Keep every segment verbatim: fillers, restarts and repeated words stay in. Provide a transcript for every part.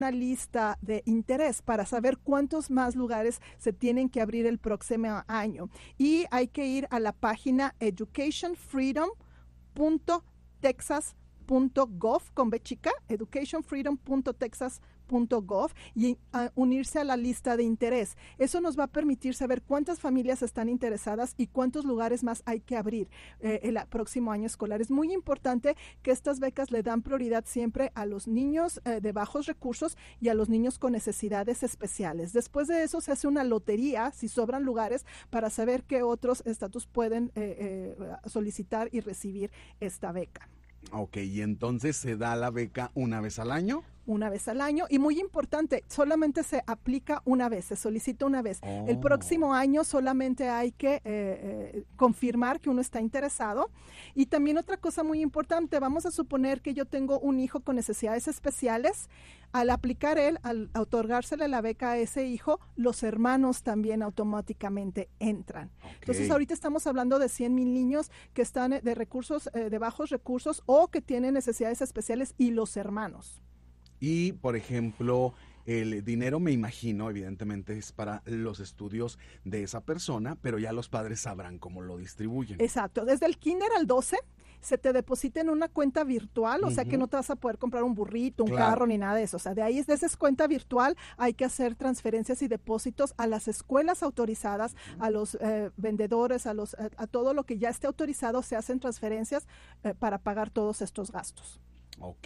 una lista de interés para saber cuántos más lugares se tienen que abrir el próximo año. Y hay que ir a la página education freedom punto texas punto gov con B chica, education freedom punto texas punto gov y uh, unirse a la lista de interés. Eso nos va a permitir saber cuántas familias están interesadas y cuántos lugares más hay que abrir eh, el próximo año escolar. Es muy importante que estas becas le dan prioridad siempre a los niños eh, de bajos recursos y a los niños con necesidades especiales. Después de eso se hace una lotería, si sobran lugares, para saber qué otros estatus pueden eh, eh, solicitar y recibir esta beca. Ok, y entonces se da la beca una vez al año. Una vez al año, y muy importante, solamente se aplica una vez, se solicita una vez. Oh. El próximo año solamente hay que eh, eh, confirmar que uno está interesado. Y también otra cosa muy importante, vamos a suponer que yo tengo un hijo con necesidades especiales. Al aplicar él, al otorgársele la beca a ese hijo, los hermanos también automáticamente entran. Okay. Entonces ahorita estamos hablando de cien mil niños que están de recursos, eh, de bajos recursos o que tienen necesidades especiales y los hermanos. Y, por ejemplo, el dinero, me imagino, evidentemente es para los estudios de esa persona, pero ya los padres sabrán cómo lo distribuyen. Exacto. Desde el kinder al doce se te deposita en una cuenta virtual, o uh-huh. sea que no te vas a poder comprar un burrito, un claro. carro, ni nada de eso. O sea, de ahí, de esa cuenta virtual, hay que hacer transferencias y depósitos a las escuelas autorizadas, uh-huh. a los eh, vendedores, a, los, a, a todo lo que ya esté autorizado, se hacen transferencias eh, para pagar todos estos gastos. Ok,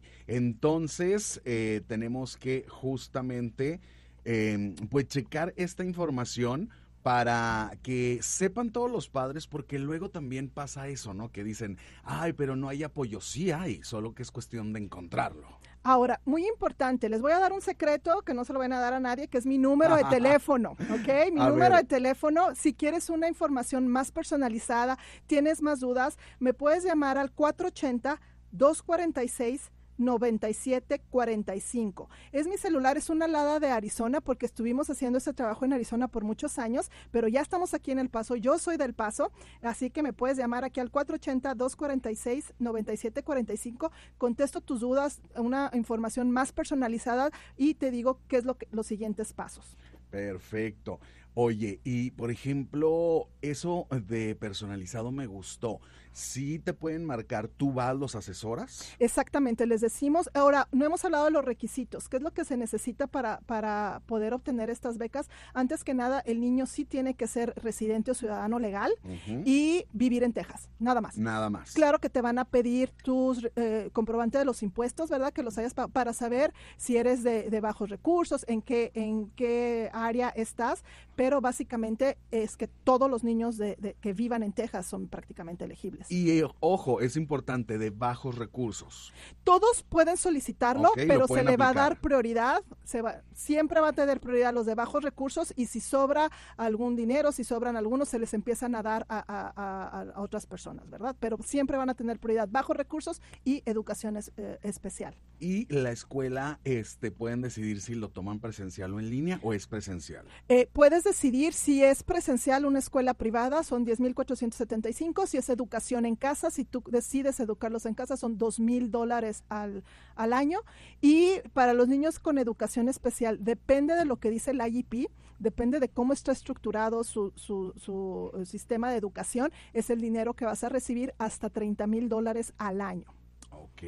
entonces eh, tenemos que justamente eh, pues checar esta información para que sepan todos los padres, porque luego también pasa eso, ¿no? Que dicen, ay, pero no hay apoyo. Sí hay, solo que es cuestión de encontrarlo. Ahora, muy importante, les voy a dar un secreto que no se lo van a dar a nadie, que es mi número de teléfono, ¿ok? Mi a número ver. de teléfono, si quieres una información más personalizada, tienes más dudas, me puedes llamar al cuatro ochenta, dos cuarenta y seis, noventa y siete cuarenta y cinco. Es mi celular, es una alada de Arizona porque estuvimos haciendo ese trabajo en Arizona por muchos años, pero ya estamos aquí en El Paso, yo soy del Paso, así que me puedes llamar aquí al cuatro ochenta, dos cuarenta y seis, noventa y siete cuarenta y cinco, contesto tus dudas, una información más personalizada y te digo qué es lo que, los siguientes pasos. Perfecto. Oye, y por ejemplo, eso de personalizado me gustó. ¿Sí te pueden marcar, tú vas, los asesoras? Exactamente, les decimos. Ahora, no hemos hablado de los requisitos. ¿Qué es lo que se necesita para, para poder obtener estas becas? Antes que nada, el niño sí tiene que ser residente o ciudadano legal uh-huh. y vivir en Texas, nada más. Nada más. Claro que te van a pedir tus eh, comprobante de los impuestos, ¿verdad? Que los hayas pa- para saber si eres de, de bajos recursos, en qué, en qué área estás, pero básicamente es que todos los niños de, de, que vivan en Texas son prácticamente elegibles. Y eh, ojo, es importante, de bajos recursos. Todos pueden solicitarlo, okay, pero se le aplicar. va a dar prioridad, se va, siempre va a tener prioridad los de bajos recursos y si sobra algún dinero, si sobran algunos, se les empiezan a dar a, a, a, a otras personas, ¿verdad? Pero siempre van a tener prioridad bajos recursos y educación es, eh, especial. ¿Y la escuela este, pueden decidir si lo toman presencial o en línea o es presencial? Eh, puedes decidir si es presencial una escuela privada, son diez mil cuatrocientos setenta y cinco, si es educación en casa, si tú decides educarlos en casa, son dos mil dólares al, al año. Y para los niños con educación especial, depende de lo que dice el I E P, depende de cómo está estructurado su, su, su sistema de educación, es el dinero que vas a recibir hasta treinta mil dólares al año. Ok,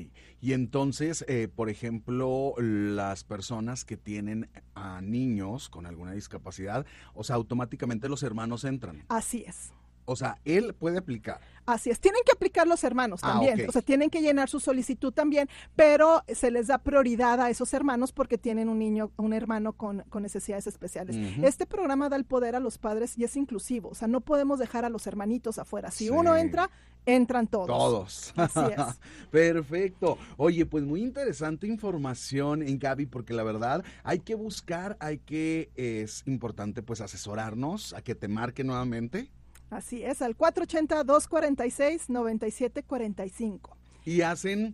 y entonces, eh, por ejemplo, las personas que tienen a niños con alguna discapacidad, o sea, automáticamente los hermanos entran. Así es. O sea, él puede aplicar. Así es, tienen que aplicar los hermanos ah, también, okay. o sea, tienen que llenar su solicitud también, pero se les da prioridad a esos hermanos porque tienen un niño, un hermano con, con necesidades especiales. Uh-huh. Este programa da el poder a los padres y es inclusivo, o sea, no podemos dejar a los hermanitos afuera. Si sí. uno entra, entran todos. Todos. Así es. Perfecto. Oye, pues muy interesante información, en Gaby, porque la verdad hay que buscar, hay que, es importante pues asesorarnos, a que te marque nuevamente. Así es, al cuatro ochenta, dos cuarenta y seis, noventa y siete cuarenta y cinco. Y hacen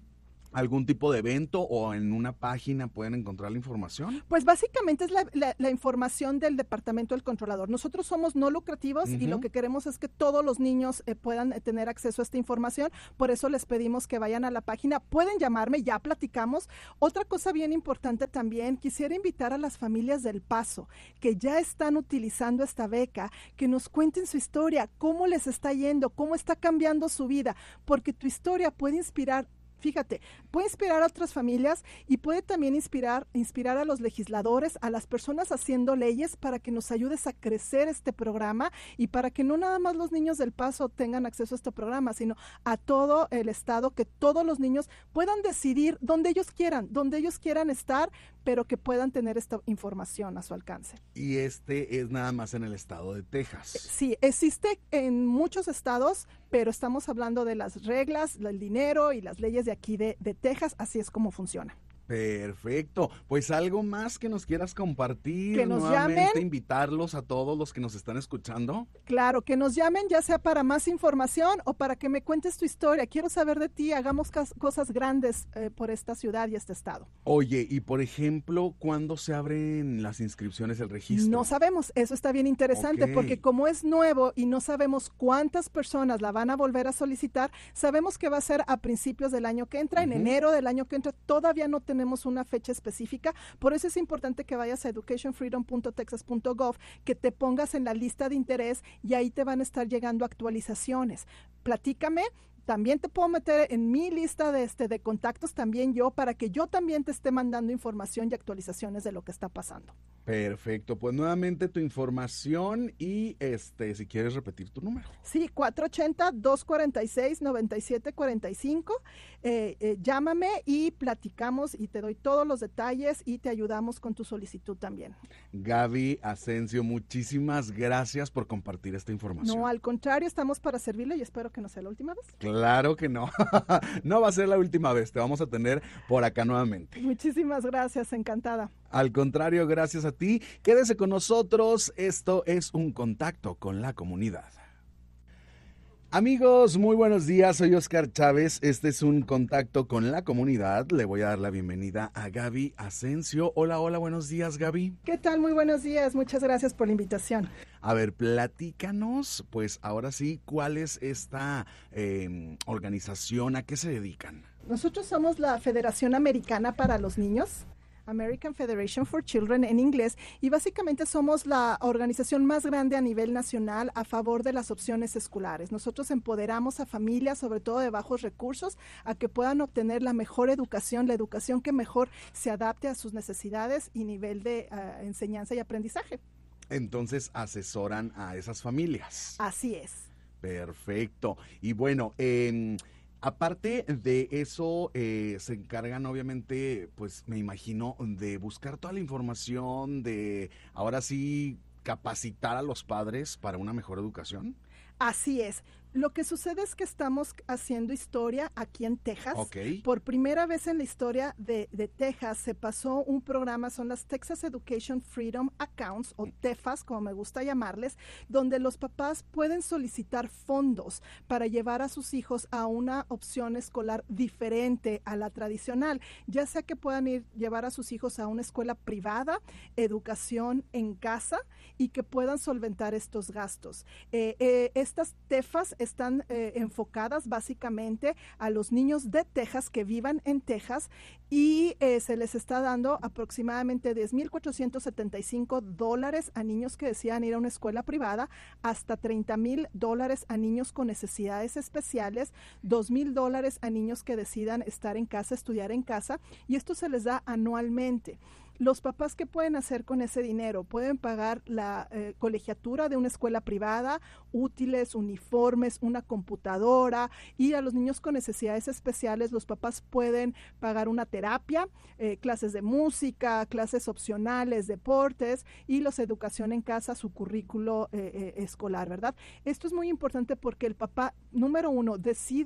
algún tipo de evento o en una página pueden encontrar la información? Pues básicamente es la, la, la información del Departamento del Controlador. Nosotros somos no lucrativos uh-huh. y lo que queremos es que todos los niños eh, puedan eh, tener acceso a esta información. Por eso les pedimos que vayan a la página. Pueden llamarme, ya platicamos. Otra cosa bien importante también, quisiera invitar a las familias del Paso que ya están utilizando esta beca, que nos cuenten su historia, cómo les está yendo, cómo está cambiando su vida, porque tu historia puede inspirar. Fíjate, puede inspirar a otras familias y puede también inspirar, inspirar a los legisladores, a las personas haciendo leyes para que nos ayudes a crecer este programa y para que no nada más los niños del Paso tengan acceso a este programa, sino a todo el estado, que todos los niños puedan decidir donde ellos quieran, donde ellos quieran estar, pero que puedan tener esta información a su alcance. Y este es nada más en el estado de Texas. Sí, existe en muchos estados, pero estamos hablando de las reglas, el dinero y las leyes de aquí de, de Texas, así es como funciona. Perfecto, pues algo más que nos quieras compartir, que nos nuevamente llamen, invitarlos a todos los que nos están escuchando. Claro, que nos llamen ya sea para más información o para que me cuentes tu historia, quiero saber de ti, hagamos cosas grandes eh, por esta ciudad y este estado. Oye, y por ejemplo, ¿cuándo se abren las inscripciones del registro? No sabemos, eso está bien interesante, okay. porque como es nuevo y no sabemos cuántas personas la van a volver a solicitar, sabemos que va a ser a principios del año que entra, uh-huh. en enero del año que entra, todavía no tenemos tenemos una fecha específica, por eso es importante que vayas a education freedom punto texas punto gov, que te pongas en la lista de interés y ahí te van a estar llegando actualizaciones. Platícame. También te puedo meter en mi lista de, este, de contactos también yo, para que yo también te esté mandando información y actualizaciones de lo que está pasando. Perfecto, pues nuevamente tu información y este, si quieres repetir tu número. Sí, cuatro ocho cero, dos cuatro seis, nueve siete cuatro cinco, eh, eh, llámame y platicamos y te doy todos los detalles y te ayudamos con tu solicitud también. Gaby Asensio, muchísimas gracias por compartir esta información. No, al contrario, estamos para servirle y espero que no sea la última vez. Claro que no, no va a ser la última vez, te vamos a tener por acá nuevamente. Muchísimas gracias, encantada. Al contrario, gracias a ti. Quédese con nosotros, esto es Un Contacto con la Comunidad. Amigos, muy buenos días, soy Oscar Chávez, este es Un Contacto con la Comunidad. Le voy a dar la bienvenida a Gaby Asensio. Hola, hola, buenos días, Gaby. ¿Qué tal? Muy buenos días, muchas gracias por la invitación. A ver, platícanos, pues ahora sí, ¿cuál es esta eh, organización? ¿A qué se dedican? Nosotros somos la Federación Americana para los Niños, American Federation for Children en inglés, y básicamente somos la organización más grande a nivel nacional a favor de las opciones escolares. Nosotros empoderamos a familias, sobre todo de bajos recursos, a que puedan obtener la mejor educación, la educación que mejor se adapte a sus necesidades y nivel de uh, enseñanza y aprendizaje. Entonces asesoran a esas familias. Así es. Perfecto. Y bueno, eh, aparte de eso, eh, se encargan obviamente, pues me imagino, de buscar toda la información, de ahora sí capacitar a los padres para una mejor educación. Así es. Lo que sucede es que estamos haciendo historia aquí en Texas. Okay. Por primera vez en la historia de, de Texas se pasó un programa, son las Texas Education Freedom Accounts, o TEFAS, como me gusta llamarles, donde los papás pueden solicitar fondos para llevar a sus hijos a una opción escolar diferente a la tradicional, ya sea que puedan ir llevar a sus hijos a una escuela privada, educación en casa, y que puedan solventar estos gastos. Eh, eh, estas TEFAS están eh, enfocadas básicamente a los niños de Texas que vivan en Texas, y eh, se les está dando aproximadamente diez mil cuatrocientos setenta y cinco dólares a niños que desean ir a una escuela privada, hasta treinta mil dólares a niños con necesidades especiales, dos mil dólares a niños que decidan estar en casa, estudiar en casa, y esto se les da anualmente. Los papás, ¿qué pueden hacer con ese dinero? Pueden pagar la eh, colegiatura de una escuela privada, útiles, uniformes, una computadora, y a los niños con necesidades especiales los papás pueden pagar una terapia, eh, clases de música, clases opcionales, deportes, y los educación en casa, su currículo eh, eh, escolar, ¿verdad? Esto es muy importante porque el papá, número uno, decide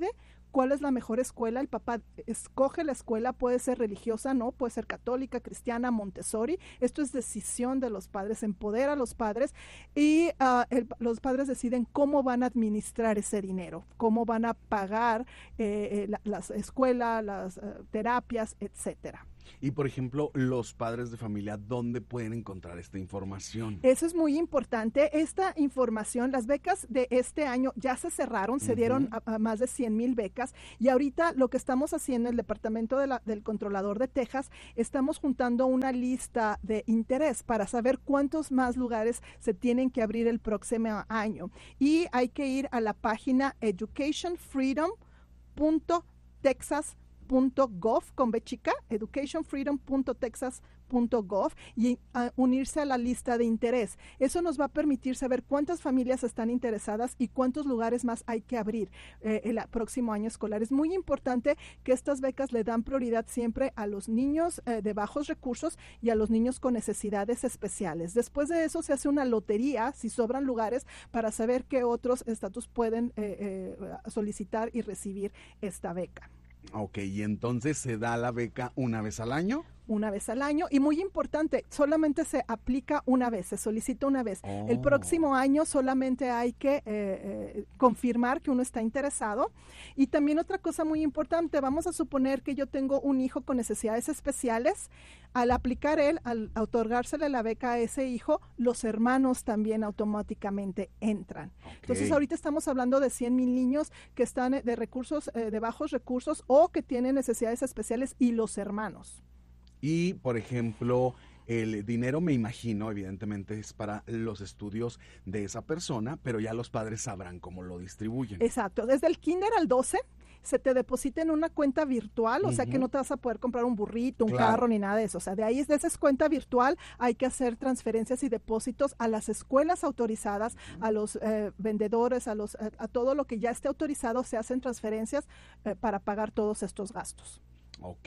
cuál es la mejor escuela. El papá escoge la escuela, puede ser religiosa, no, puede ser católica, cristiana, Montessori. Esto es decisión de los padres, empodera a los padres y uh, el, los padres deciden cómo van a administrar ese dinero, cómo van a pagar eh, la, las escuelas, las uh, terapias, etcétera. Y, por ejemplo, los padres de familia, ¿dónde pueden encontrar esta información? Eso es muy importante. Esta información, las becas de este año ya se cerraron, se uh-huh. dieron a, a más de cien mil becas y ahorita lo que estamos haciendo en el Departamento de la, del Controlador de Texas, estamos juntando una lista de interés para saber cuántos más lugares se tienen que abrir el próximo año. Y hay que ir a la página education freedom punto texas punto gov con B chica, education freedom punto texas punto gov y uh, unirse a la lista de interés. Eso nos va a permitir saber cuántas familias están interesadas y cuántos lugares más hay que abrir eh, el próximo año escolar. Es muy importante que estas becas le dan prioridad siempre a los niños eh, de bajos recursos y a los niños con necesidades especiales. Después de eso se hace una lotería, si sobran lugares, para saber qué otros estatus pueden eh, eh, solicitar y recibir esta beca. Ok, y entonces se da la beca una vez al año. Una vez al año y muy importante, solamente se aplica una vez, se solicita una vez. Oh. El próximo año solamente hay que eh, eh, confirmar que uno está interesado. Y también otra cosa muy importante, vamos a suponer que yo tengo un hijo con necesidades especiales. Al aplicar él, al otorgársele la beca a ese hijo, los hermanos también automáticamente entran. Okay. Entonces ahorita estamos hablando de cien mil niños que están de recursos, eh, de bajos recursos o que tienen necesidades especiales y los hermanos. Y, por ejemplo, el dinero, me imagino, evidentemente es para los estudios de esa persona, pero ya los padres sabrán cómo lo distribuyen. Exacto. Desde el kinder al doce se te deposita en una cuenta virtual, o uh-huh. sea que no te vas a poder comprar un burrito, un claro. carro, ni nada de eso. O sea, de ahí, de esa cuenta virtual, hay que hacer transferencias y depósitos a las escuelas autorizadas, uh-huh. a los eh, vendedores, a, los, a, a todo lo que ya esté autorizado, se hacen transferencias eh, para pagar todos estos gastos. Ok,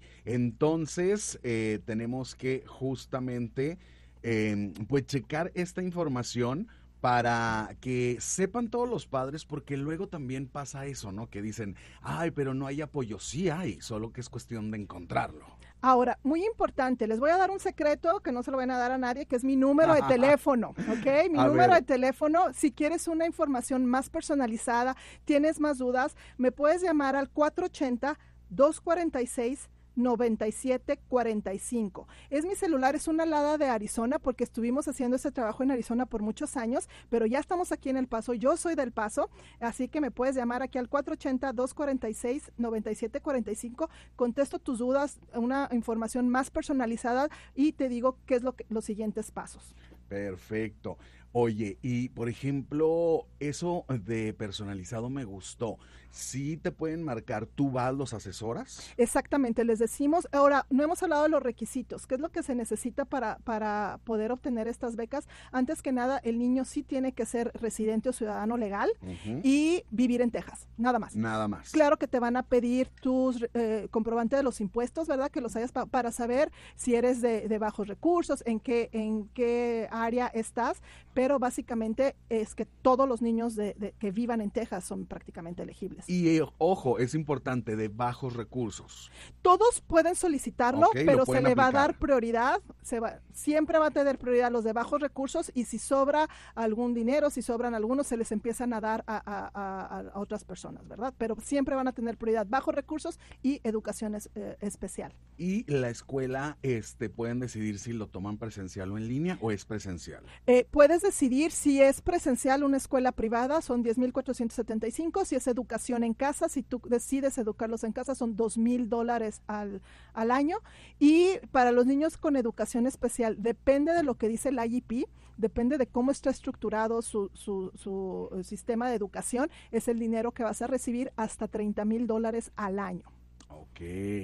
entonces eh, tenemos que justamente eh, pues checar esta información para que sepan todos los padres, porque luego también pasa eso, ¿no? Que dicen, ay, pero no hay apoyo. Sí hay, solo que es cuestión de encontrarlo. Ahora, muy importante, les voy a dar un secreto que no se lo van a dar a nadie, que es mi número de teléfono, ¿ok? Mi a número ver. de teléfono, si quieres una información más personalizada, tienes más dudas, me puedes llamar al cuatro ochenta, dos cuarenta y seis, noventa y siete cuarenta y cinco. Es mi celular, es una alada de Arizona porque estuvimos haciendo ese trabajo en Arizona por muchos años, pero ya estamos aquí en El Paso, yo soy del Paso, así que me puedes llamar aquí al cuatro ochenta, dos cuarenta y seis, noventa y siete cuarenta y cinco, contesto tus dudas, una información más personalizada y te digo qué es lo que, los siguientes pasos. Perfecto. Oye, y por ejemplo, eso de personalizado me gustó. ¿Sí te pueden marcar, tú vas, los asesoras? Exactamente, les decimos. Ahora, no hemos hablado de los requisitos. ¿Qué es lo que se necesita para, para poder obtener estas becas? Antes que nada, el niño sí tiene que ser residente o ciudadano legal uh-huh. y vivir en Texas, nada más. Nada más. Claro que te van a pedir tus eh, comprobantes de los impuestos, ¿verdad? Que los hayas pa- para saber si eres de, de bajos recursos, en qué, en qué área estás, pero básicamente es que todos los niños de, de, que vivan en Texas son prácticamente elegibles. Y eh, ojo, es importante, de bajos recursos. Todos pueden solicitarlo, okay, pero se le aplicar. va a dar prioridad, se va, siempre va a tener prioridad los de bajos recursos y si sobra algún dinero, si sobran algunos, se les empiezan a dar a, a, a, a otras personas, ¿verdad? Pero siempre van a tener prioridad bajos recursos y educación es, eh, especial. ¿Y la escuela este, pueden decidir si lo toman presencial o en línea o es presencial? Eh, puedes decidir si es presencial una escuela privada, son diez mil cuatrocientos setenta y cinco, si es educación en casa, si tú decides educarlos en casa, son dos mil dólares al, al año. Y para los niños con educación especial, depende de lo que dice el I E P, depende de cómo está estructurado su, su, su sistema de educación, es el dinero que vas a recibir hasta treinta mil dólares al año. Ok,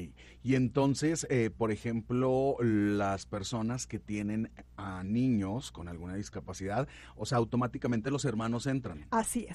y entonces, eh, por ejemplo, las personas que tienen a niños con alguna discapacidad, o sea, automáticamente los hermanos entran. Así es.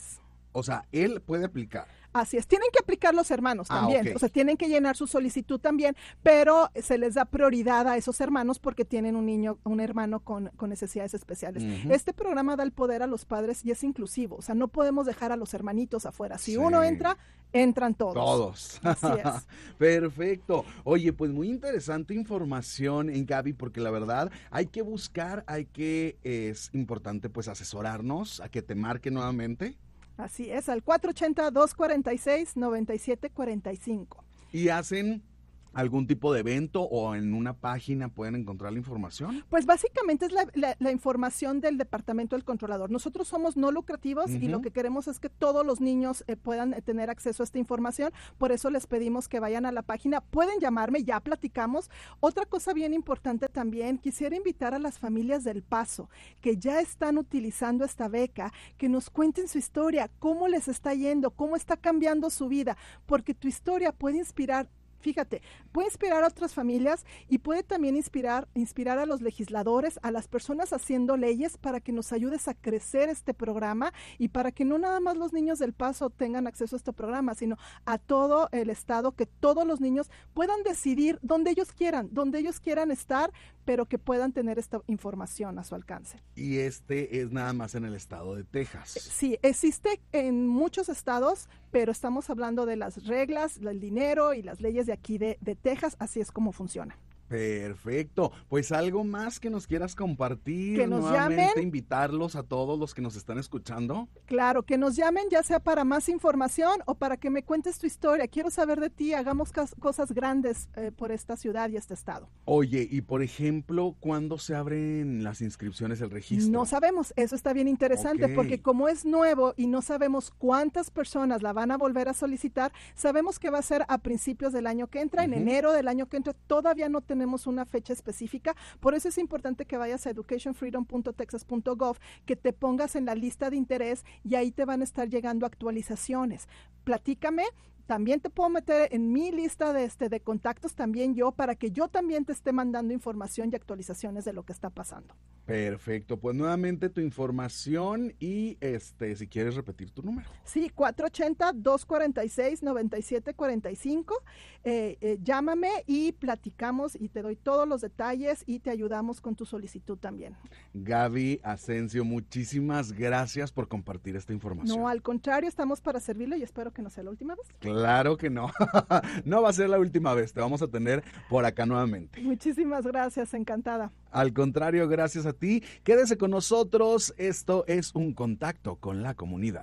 O sea, él puede aplicar. Así es, tienen que aplicar los hermanos Ah, también, ok. o sea, tienen que llenar su solicitud también, pero se les da prioridad a esos hermanos porque tienen un niño, un hermano con, con necesidades especiales. Ujú. Este programa da el poder a los padres y es inclusivo, o sea, no podemos dejar a los hermanitos afuera. Si Sí. uno entra, entran todos. Todos. Así es. Perfecto. Oye, pues muy interesante información en Gaby, porque la verdad hay que buscar, hay que, es importante pues asesorarnos, a que te marque nuevamente. Así es, al cuatro ocho cero, dos cuatro seis, nueve siete cuatro cinco. ¿Y hacen algún tipo de evento o en una página pueden encontrar la información? Pues básicamente es la, la, la información del Departamento del Controlador. Nosotros somos no lucrativos uh-huh. y lo que queremos es que todos los niños eh, puedan eh, tener acceso a esta información. Por eso les pedimos que vayan a la página. Pueden llamarme, ya platicamos. Otra cosa bien importante también, quisiera invitar a las familias del Paso que ya están utilizando esta beca, que nos cuenten su historia, cómo les está yendo, cómo está cambiando su vida, porque tu historia puede inspirar. Fíjate, puede inspirar a otras familias y puede también inspirar, inspirar a los legisladores, a las personas haciendo leyes para que nos ayudes a crecer este programa y para que no nada más los niños del Paso tengan acceso a este programa, sino a todo el estado, que todos los niños puedan decidir donde ellos quieran, donde ellos quieran estar, pero que puedan tener esta información a su alcance. Y este es nada más en el estado de Texas. Sí, existe en muchos estados, pero estamos hablando de las reglas, el dinero y las leyes de aquí de, de Texas, así es como funciona. Perfecto, pues algo más que nos quieras compartir, que nos nuevamente llamen, invitarlos a todos los que nos están escuchando. Claro, que nos llamen ya sea para más información o para que me cuentes tu historia, quiero saber de ti, hagamos cosas grandes eh, por esta ciudad y este estado. Oye, y por ejemplo, ¿cuándo se abren las inscripciones, el registro? No sabemos, eso está bien interesante, okay. porque como es nuevo y no sabemos cuántas personas la van a volver a solicitar, sabemos que va a ser a principios del año que entra, uh-huh. en enero del año que entra, todavía no tenemos tenemos una fecha específica, por eso es importante que vayas a education freedom punto texas punto gov, que te pongas en la lista de interés y ahí te van a estar llegando actualizaciones. Platícame, también te puedo meter en mi lista de, este, de contactos también yo, para que yo también te esté mandando información y actualizaciones de lo que está pasando. Perfecto, pues nuevamente tu información y este, si quieres repetir tu número. Sí, cuatro ocho cero, dos cuatro seis, nueve siete cuatro cinco, eh, eh, llámame y platicamos y te doy todos los detalles y te ayudamos con tu solicitud también. Gaby Asensio, muchísimas gracias por compartir esta información. No, al contrario, estamos para servirle y espero que no sea la última vez. Claro que no, no va a ser la última vez, te vamos a tener por acá nuevamente. Muchísimas gracias, encantada. Al contrario, gracias a ti. Quédese con nosotros. Esto es Un Contacto con la Comunidad.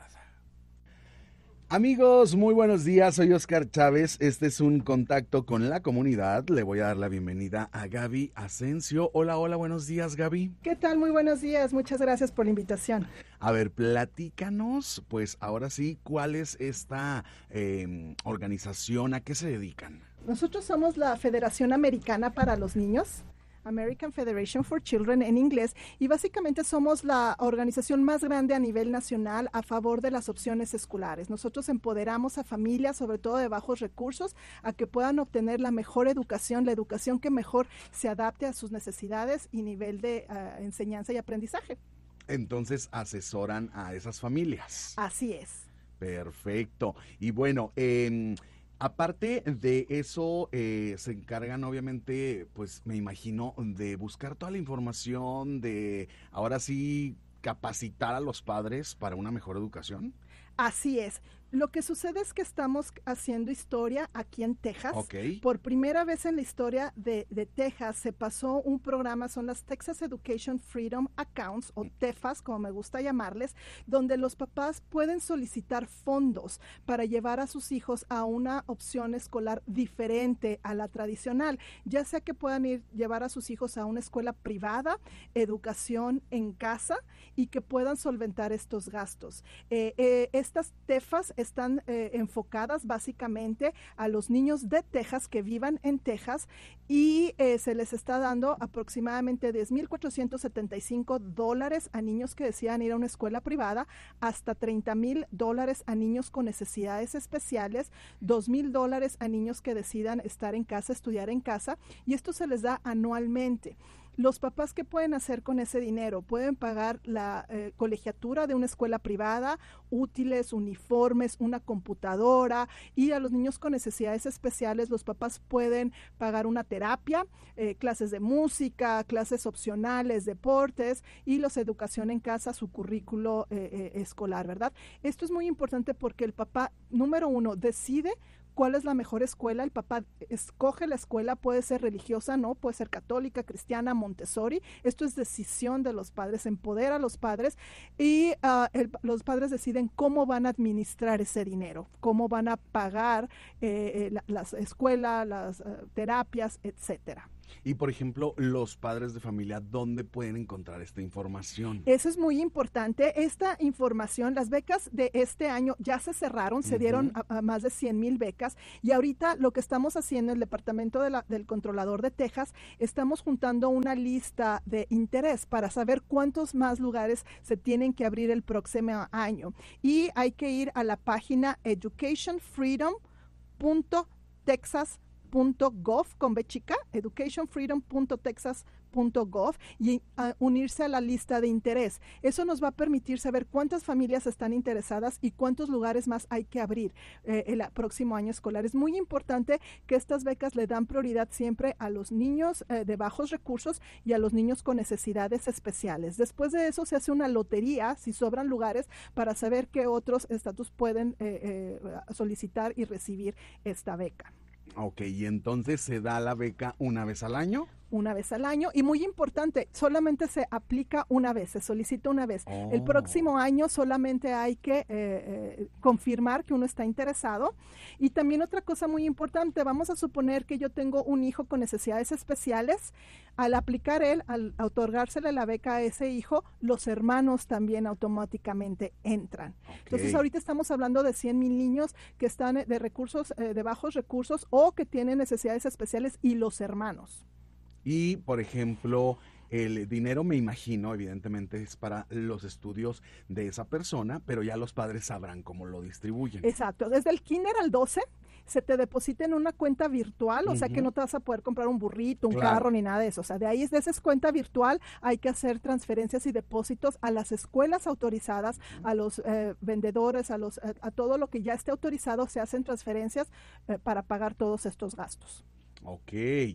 Amigos, muy buenos días. Soy Oscar Chávez. Este es Un Contacto con la Comunidad. Le voy a dar la bienvenida a Gaby Asensio. Hola, hola, buenos días, Gaby. ¿Qué tal? Muy buenos días. Muchas gracias por la invitación. A ver, platícanos, pues ahora sí, ¿cuál es esta eh, organización? ¿A qué se dedican? Nosotros somos la Federación Americana para los Niños, American Federation for Children en inglés, y básicamente somos la organización más grande a nivel nacional a favor de las opciones escolares. Nosotros empoderamos a familias, sobre todo de bajos recursos, a que puedan obtener la mejor educación, la educación que mejor se adapte a sus necesidades y nivel de uh, enseñanza y aprendizaje. Entonces asesoran a esas familias. Así es. Perfecto. Y bueno, eh, aparte de eso, eh, se encargan obviamente, pues me imagino, de buscar toda la información, de ahora sí capacitar a los padres para una mejor educación. Así es. Lo que sucede es que estamos haciendo historia aquí en Texas. Okay. Por primera vez en la historia de, de Texas se pasó un programa, son las Texas Education Freedom Accounts, o TEFAS, como me gusta llamarles, donde los papás pueden solicitar fondos para llevar a sus hijos a una opción escolar diferente a la tradicional, ya sea que puedan ir llevar a sus hijos a una escuela privada, educación en casa, y que puedan solventar estos gastos. Eh, eh, estas TEFAS están eh, enfocadas básicamente a los niños de Texas que vivan en Texas, y eh, se les está dando aproximadamente diez mil cuatrocientos setenta y cinco dólares a niños que desean ir a una escuela privada, hasta treinta mil dólares a niños con necesidades especiales, dos mil dólares a niños que decidan estar en casa, estudiar en casa, y esto se les da anualmente. Los papás, ¿qué pueden hacer con ese dinero? Pueden pagar la eh, colegiatura de una escuela privada, útiles, uniformes, una computadora, y a los niños con necesidades especiales los papás pueden pagar una terapia, eh, clases de música, clases opcionales, deportes y los educación en casa, su currículo eh, eh, escolar, ¿verdad? Esto es muy importante porque el papá, número uno, decide cuál es la mejor escuela. El papá escoge la escuela, puede ser religiosa, no, puede ser católica, cristiana, Montessori. Esto es decisión de los padres, empodera a los padres y uh, el, los padres deciden cómo van a administrar ese dinero, cómo van a pagar eh, la, las escuelas, las uh, terapias, etcétera. Y, por ejemplo, los padres de familia, ¿dónde pueden encontrar esta información? Eso es muy importante. Esta información, las becas de este año ya se cerraron, se uh-huh. dieron a, a más de cien mil becas y ahorita lo que estamos haciendo en el Departamento de la, del Controlador de Texas, estamos juntando una lista de interés para saber cuántos más lugares se tienen que abrir el próximo año. Y hay que ir a la página education freedom punto texas punto gov con B chica, education freedom punto texas punto gov y uh, unirse a la lista de interés. Eso nos va a permitir saber cuántas familias están interesadas y cuántos lugares más hay que abrir eh, el próximo año escolar. Es muy importante que estas becas le dan prioridad siempre a los niños eh, de bajos recursos y a los niños con necesidades especiales. Después de eso se hace una lotería, si sobran lugares, para saber qué otros estatus pueden eh, eh, solicitar y recibir esta beca. Ok, y entonces se da la beca una vez al año. Una vez al año y muy importante, solamente se aplica una vez, se solicita una vez. Oh. El próximo año solamente hay que eh, eh, confirmar que uno está interesado. Y también otra cosa muy importante, vamos a suponer que yo tengo un hijo con necesidades especiales. Al aplicar él, al otorgársele la beca a ese hijo, los hermanos también automáticamente entran. Okay. Entonces ahorita estamos hablando de cien mil niños que están de recursos, eh, de bajos recursos o que tienen necesidades especiales y los hermanos. Y, por ejemplo, el dinero, me imagino, evidentemente es para los estudios de esa persona, pero ya los padres sabrán cómo lo distribuyen. Exacto. Desde el kinder al doce se te deposita en una cuenta virtual, o uh-huh. sea que no te vas a poder comprar un burrito, un claro. carro, ni nada de eso. O sea, de ahí, de esa cuenta virtual, hay que hacer transferencias y depósitos a las escuelas autorizadas, uh-huh. a los eh, vendedores, a, los, a, a todo lo que ya esté autorizado, se hacen transferencias eh, para pagar todos estos gastos. Ok,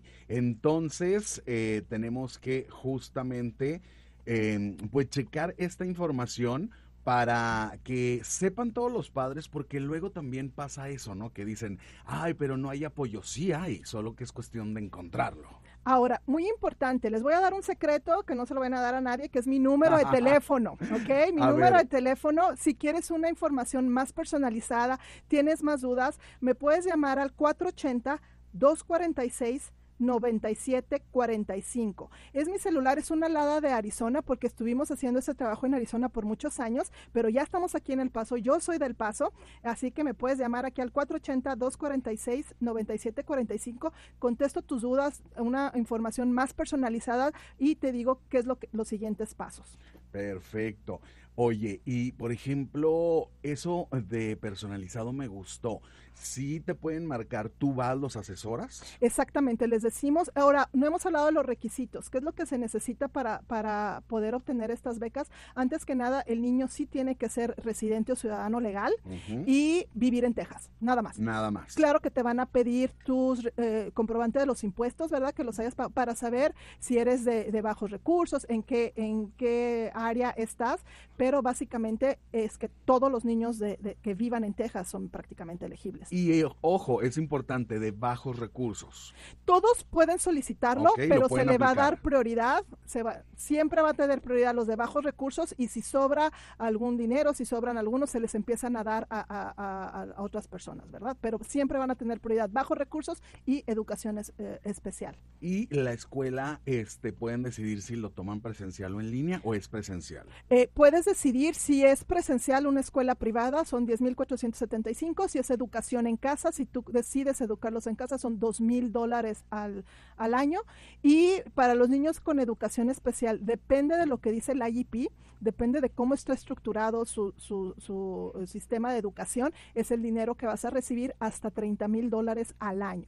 entonces eh, tenemos que justamente eh, pues checar esta información para que sepan todos los padres, porque luego también pasa eso, ¿no? Que dicen, ay, pero no hay apoyo. Sí hay, solo que es cuestión de encontrarlo. Ahora, muy importante, les voy a dar un secreto que no se lo van a dar a nadie, que es mi número de teléfono, ¿ok? Mi a número ver. de teléfono, si quieres una información más personalizada, tienes más dudas, me puedes llamar al cuatro ochenta, dos cuarenta y seis, noventa y siete cuarenta y cinco. Es mi celular, es una alada de Arizona porque estuvimos haciendo ese trabajo en Arizona por muchos años, pero ya estamos aquí en El Paso, yo soy del Paso, así que me puedes llamar aquí al cuatro ochenta, dos cuarenta y seis, noventa y siete cuarenta y cinco, contesto tus dudas, una información más personalizada y te digo qué es lo que, los siguientes pasos. Perfecto. Oye, y por ejemplo, eso de personalizado me gustó. ¿Sí te pueden marcar, tú vas, los asesoras? Exactamente, les decimos. Ahora, no hemos hablado de los requisitos. ¿Qué es lo que se necesita para, para poder obtener estas becas? Antes que nada, el niño sí tiene que ser residente o ciudadano legal uh-huh. y vivir en Texas, nada más. Nada más. Claro que te van a pedir tus eh, comprobantes de los impuestos, ¿verdad? Que los hayas pa- para saber si eres de, de bajos recursos, en qué, en qué área estás, pero básicamente es que todos los niños de, de, que vivan en Texas son prácticamente elegibles. Y eh, ojo, es importante, de bajos recursos. Todos pueden solicitarlo, okay, pero se le aplicar. va a dar prioridad, se va, siempre va a tener prioridad los de bajos recursos y si sobra algún dinero, si sobran algunos, se les empiezan a dar a, a, a, a otras personas, ¿verdad? Pero siempre van a tener prioridad bajos recursos y educación es, eh, especial. ¿Y la escuela este, pueden decidir si lo toman presencial o en línea o es presencial? Eh, puedes decidir si es presencial una escuela privada, son diez mil cuatrocientos setenta y cinco, si es educación en casa, si tú decides educarlos en casa, son dos mil dólares al, al año. Y para los niños con educación especial, depende de lo que dice el I E P, depende de cómo está estructurado su, su, su sistema de educación, es el dinero que vas a recibir hasta treinta mil dólares al año.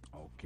Ok,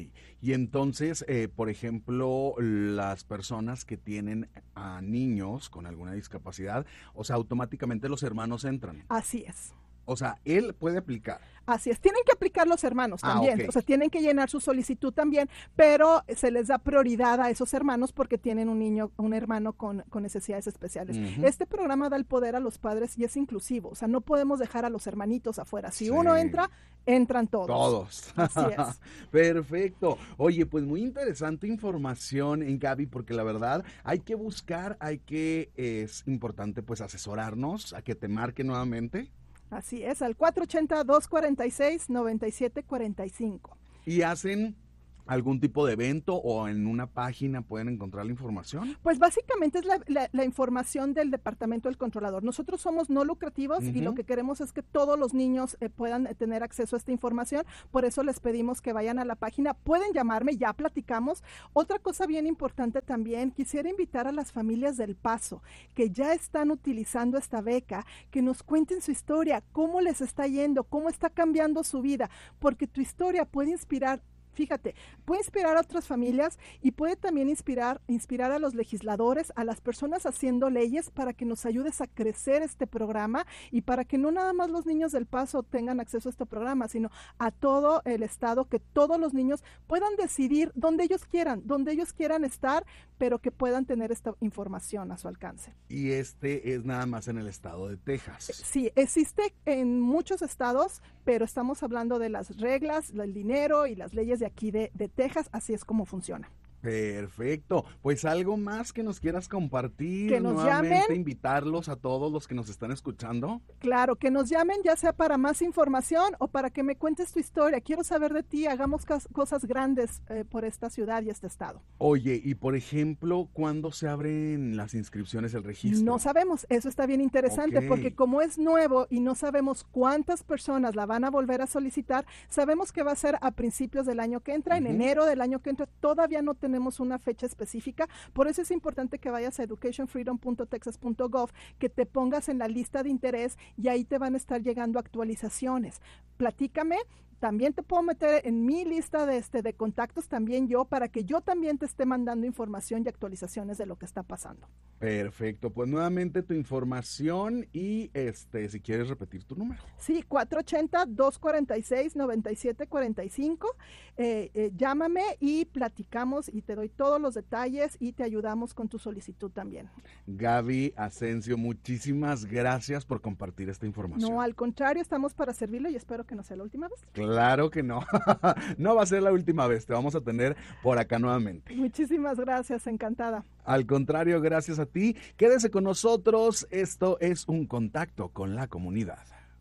y entonces, eh, por ejemplo, las personas que tienen a niños con alguna discapacidad, o sea, automáticamente los hermanos entran. Así es. O sea, él puede aplicar. Así es, tienen que aplicar los hermanos Ah, también, ok. o sea, tienen que llenar su solicitud también, pero se les da prioridad a esos hermanos porque tienen un niño, un hermano con, con necesidades especiales. Ujú. Este programa da el poder a los padres y es inclusivo, o sea, no podemos dejar a los hermanitos afuera. Si Sí. uno entra, entran todos. Todos. Así es. Perfecto. Oye, pues muy interesante información, en Gaby, porque la verdad hay que buscar, hay que, es importante pues asesorarnos, a que te marque nuevamente. Así es, al cuatro ocho cero, dos cuatro seis, nueve siete cuatro cinco. ¿Y hacen algún tipo de evento o en una página pueden encontrar la información? Pues básicamente es la, la, la información del Departamento del Controlador. Nosotros somos no lucrativos uh-huh. y lo que queremos es que todos los niños eh, puedan tener acceso a esta información. Por eso les pedimos que vayan a la página. Pueden llamarme, ya platicamos. Otra cosa bien importante también, quisiera invitar a las familias del Paso que ya están utilizando esta beca, que nos cuenten su historia, cómo les está yendo, cómo está cambiando su vida, porque tu historia puede inspirar. Fíjate, puede inspirar a otras familias y puede también inspirar, inspirar a los legisladores, a las personas haciendo leyes para que nos ayudes a crecer este programa y para que no nada más los niños del Paso tengan acceso a este programa, sino a todo el estado, que todos los niños puedan decidir donde ellos quieran, donde ellos quieran estar, pero que puedan tener esta información a su alcance. Y este es nada más en el estado de Texas. Sí, existe en muchos estados, pero estamos hablando de las reglas, el dinero y las leyes de aquí de, de Texas, así es como funciona. Perfecto, pues algo más que nos quieras compartir, que nos nuevamente llamen, invitarlos a todos los que nos están escuchando. Claro, que nos llamen ya sea para más información o para que me cuentes tu historia, quiero saber de ti, hagamos cosas grandes eh, por esta ciudad y este estado. Oye, y por ejemplo, ¿cuándo se abren las inscripciones, el registro? No sabemos, eso está bien interesante, okay. porque como es nuevo y no sabemos cuántas personas la van a volver a solicitar, sabemos que va a ser a principios del año que entra, uh-huh. en enero del año que entra, todavía no tenemos tenemos una fecha específica, por eso es importante que vayas a education freedom punto texas punto gov, que te pongas en la lista de interés y ahí te van a estar llegando actualizaciones. Platícame, también te puedo meter en mi lista de, este, de contactos también yo, para que yo también te esté mandando información y actualizaciones de lo que está pasando. Perfecto, pues nuevamente tu información y este, si quieres repetir tu número. Sí, cuatro ocho cero, dos cuatro seis, nueve siete cuatro cinco, eh, eh, llámame y platicamos y te doy todos los detalles y te ayudamos con tu solicitud también. Gaby Asensio, muchísimas gracias por compartir esta información. No, al contrario, estamos para servirle y espero que no sea la última vez. Claro que no, no va a ser la última vez, te vamos a tener por acá nuevamente. Muchísimas gracias, encantada. Al contrario, gracias a ti. Quédese con nosotros, esto es Un Contacto con la Comunidad.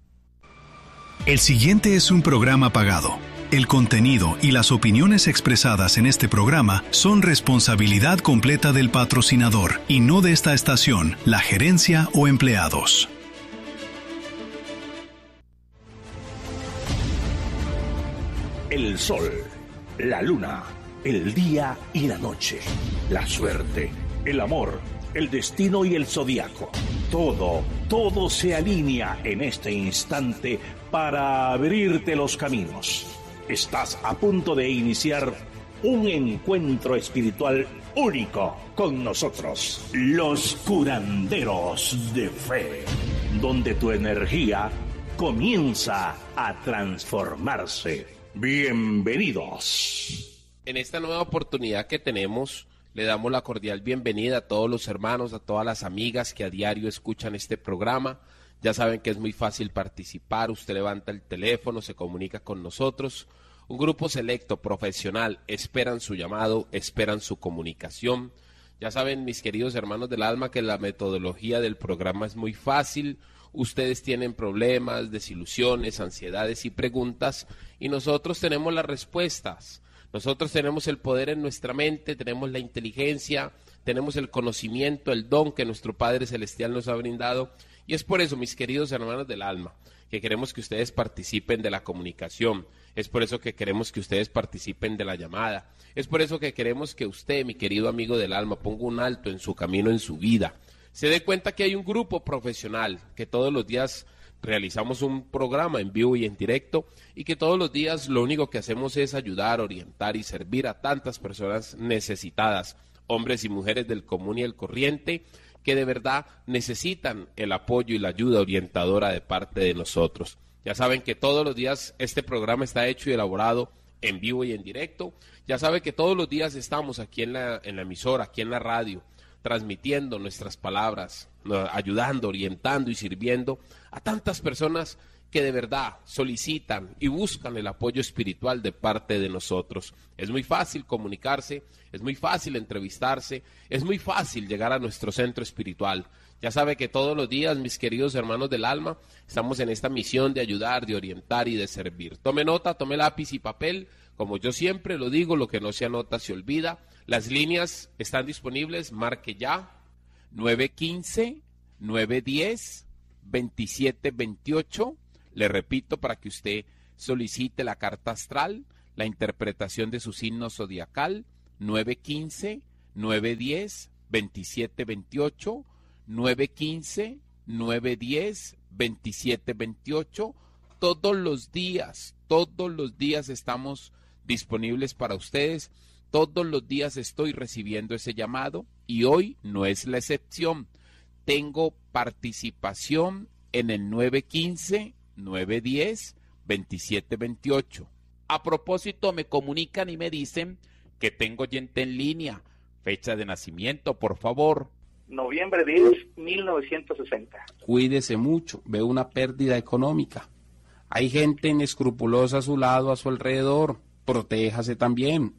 El siguiente es un programa pagado. El contenido y las opiniones expresadas en este programa son responsabilidad completa del patrocinador y no de esta estación, la gerencia o empleados. El sol, la luna, el día y la noche, la suerte, el amor, el destino y el zodiaco. Todo, todo se alinea en este instante para abrirte los caminos. Estás a punto de iniciar un encuentro espiritual único con nosotros, los curanderos de fe, donde tu energía comienza a transformarse. Bienvenidos. En esta nueva oportunidad que tenemos, le damos la cordial bienvenida a todos los hermanos, a todas las amigas que a diario escuchan este programa. Ya saben que es muy fácil participar, usted levanta el teléfono, se comunica con nosotros. Un grupo selecto, profesional, esperan su llamado, esperan su comunicación. Ya saben, mis queridos hermanos del alma, que la metodología del programa es muy fácil. Ustedes tienen problemas, desilusiones, ansiedades y preguntas, y nosotros tenemos las respuestas. Nosotros tenemos el poder en nuestra mente, tenemos la inteligencia, tenemos el conocimiento, el don que nuestro Padre Celestial nos ha brindado, y es por eso, mis queridos hermanos del alma, que queremos que ustedes participen de la comunicación, es por eso que queremos que ustedes participen de la llamada, es por eso que queremos que usted, mi querido amigo del alma, ponga un alto en su camino, en su vida, se dé cuenta que hay un grupo profesional que todos los días realizamos un programa en vivo y en directo y que todos los días lo único que hacemos es ayudar, orientar y servir a tantas personas necesitadas, hombres y mujeres del común y el corriente, que de verdad necesitan el apoyo y la ayuda orientadora de parte de nosotros. Ya saben que todos los días este programa está hecho y elaborado en vivo y en directo. Ya saben que todos los días estamos aquí en la, en la emisora, aquí en la radio, transmitiendo nuestras palabras, ayudando, orientando y sirviendo a tantas personas que de verdad solicitan y buscan el apoyo espiritual de parte de nosotros. Es muy fácil comunicarse, es muy fácil entrevistarse, es muy fácil llegar a nuestro centro espiritual. Ya sabe que todos los días, mis queridos hermanos del alma, estamos en esta misión de ayudar, de orientar y de servir. Tome nota, tome lápiz y papel, como yo siempre lo digo, lo que no se anota se olvida. Las líneas están disponibles, marque ya, nueve uno cinco, nueve uno cero, dos siete dos ocho. Le repito, para que usted solicite la carta astral, la interpretación de su signo zodiacal, nueve uno cinco, nueve uno cero, dos siete dos ocho, nueve uno cinco, nueve uno cero, dos siete dos ocho. Todos los días, todos los días estamos disponibles para ustedes, todos los días estoy recibiendo ese llamado y hoy no es la excepción. Tengo participación en el nueve uno cinco, nueve uno cero, dos siete dos ocho. A propósito, me comunican y me dicen que tengo oyente en línea. Fecha de nacimiento, por favor. Noviembre diez, mil novecientos sesenta. Cuídese mucho, veo una pérdida económica. Hay gente inescrupulosa a su lado, a su alrededor. Protéjase también.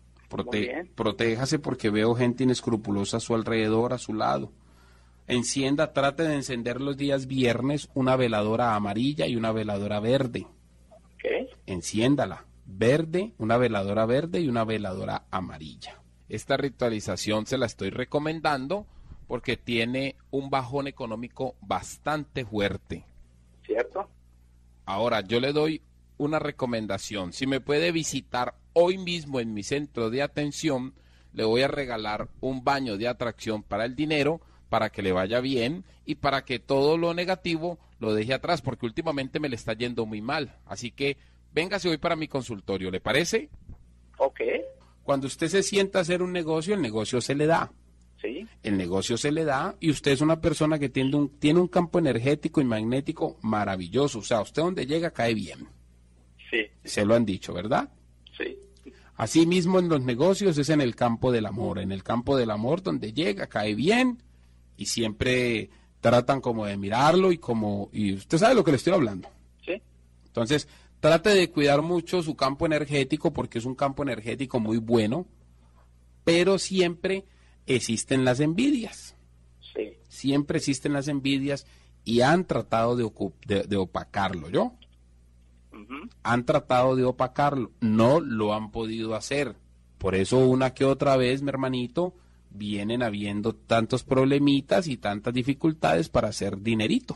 Prote- protéjase porque veo gente inescrupulosa a su alrededor, a su lado. Encienda, trate de encender los días viernes una veladora amarilla y una veladora verde. ¿Qué? Enciéndala. Verde, una veladora verde y una veladora amarilla. Esta ritualización se la estoy recomendando porque tiene un bajón económico bastante fuerte. ¿Cierto? Ahora, yo le doy una recomendación. Si me puede visitar hoy mismo en mi centro de atención, le voy a regalar un baño de atracción para el dinero, para que le vaya bien y para que todo lo negativo lo deje atrás, porque últimamente me le está yendo muy mal. Así que véngase hoy para mi consultorio, ¿le parece? Ok. Cuando usted se sienta a hacer un negocio, el negocio se le da. Sí. El negocio se le da y usted es una persona que tiene un, tiene un campo energético y magnético maravilloso. O sea, usted donde llega cae bien. Sí. Se lo han dicho, ¿verdad? Sí. Así mismo en los negocios es en el campo del amor. En el campo del amor donde llega cae bien y siempre tratan como de mirarlo y como... y usted sabe lo que le estoy hablando. Sí. Entonces, trate de cuidar mucho su campo energético porque es un campo energético muy bueno, pero siempre existen las envidias. Sí. Siempre existen las envidias y han tratado de, ocu- de, de opacarlo, ¿yo? Uh-huh. Han tratado de opacarlo, no lo han podido hacer. Por eso una que otra vez, mi hermanito, vienen habiendo tantos problemitas y tantas dificultades para hacer dinerito.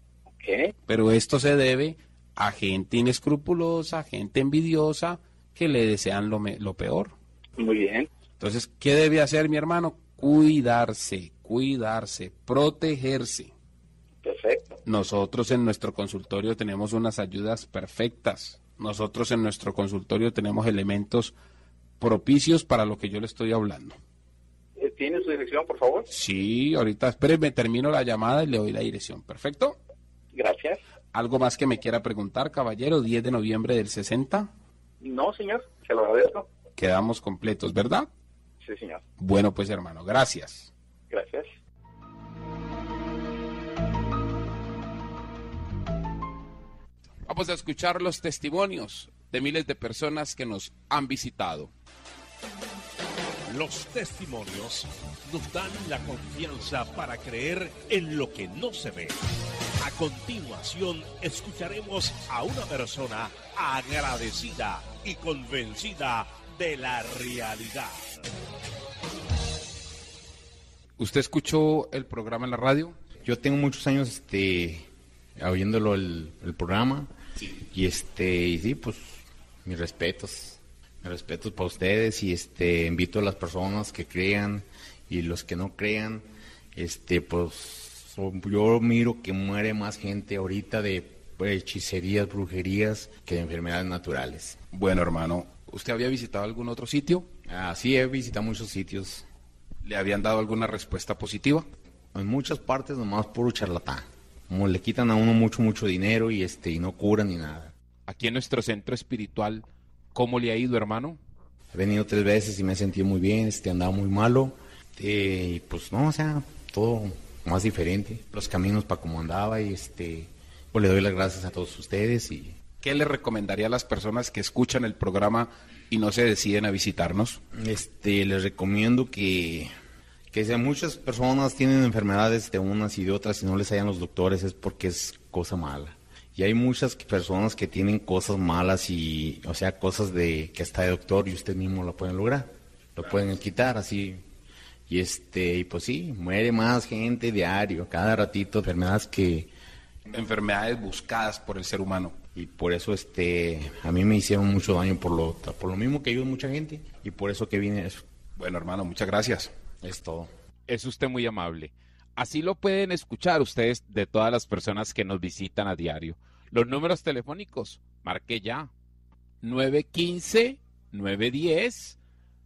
Ok. Pero esto se debe a gente inescrupulosa, gente envidiosa, que le desean lo, me- lo peor. Muy bien. Entonces, ¿qué debe hacer mi hermano? Cuidarse, cuidarse, protegerse. Perfecto. Nosotros en nuestro consultorio tenemos unas ayudas perfectas. Nosotros en nuestro consultorio tenemos elementos propicios para lo que yo le estoy hablando. ¿Tiene su dirección, por favor? Sí, ahorita, espéreme, termino la llamada y le doy la dirección. ¿Perfecto? Gracias. ¿Algo más que me quiera preguntar, caballero? diez de noviembre del sesenta. No, señor. Se lo agradezco. Quedamos completos, ¿verdad? Sí, señor. Bueno, pues hermano, gracias. Gracias. Vamos a escuchar los testimonios de miles de personas que nos han visitado. Los testimonios nos dan la confianza para creer en lo que no se ve. A continuación, escucharemos a una persona agradecida y convencida de la realidad. ¿Usted escuchó el programa en la radio? Yo tengo muchos años este oyéndolo el, el programa Sí. y este y sí, pues mis respetos, mis respetos para ustedes y este invito a las personas que crean y los que no crean, este pues So, yo miro que muere más gente ahorita de hechicerías, brujerías, que de enfermedades naturales. Bueno, hermano, ¿usted había visitado algún otro sitio? Ah, sí, he visitado muchos sitios. ¿Le habían dado alguna respuesta positiva? En muchas partes nomás puro charlatán. Como le quitan a uno mucho, mucho dinero y este y no curan ni nada. Aquí en nuestro centro espiritual, ¿cómo le ha ido, hermano? He venido tres veces y me he sentido muy bien, este andaba muy malo. Eh, y pues no, o sea, todo más diferente. Los caminos para como andaba y este, pues le doy las gracias a todos ustedes. Y ¿qué le recomendaría a las personas que escuchan el programa y no se deciden a visitarnos? Este, les recomiendo que, que si muchas personas tienen enfermedades de unas y de otras y no les hallan los doctores es porque es cosa mala. Y hay muchas personas que tienen cosas malas y, o sea, cosas de que hasta de doctor y usted mismo lo pueden lograr. Lo pueden quitar así. Y este, y pues sí, muere más gente diario, cada ratito, enfermedades que... Enfermedades buscadas por el ser humano. Y por eso este, a mí me hicieron mucho daño por lo, por lo mismo que ayuda mucha gente. Y por eso que vine eso. Bueno, hermano, muchas gracias. Es todo. Es usted muy amable. Así lo pueden escuchar ustedes de todas las personas que nos visitan a diario. Los números telefónicos, marque ya. nueve uno cinco, nueve uno cero,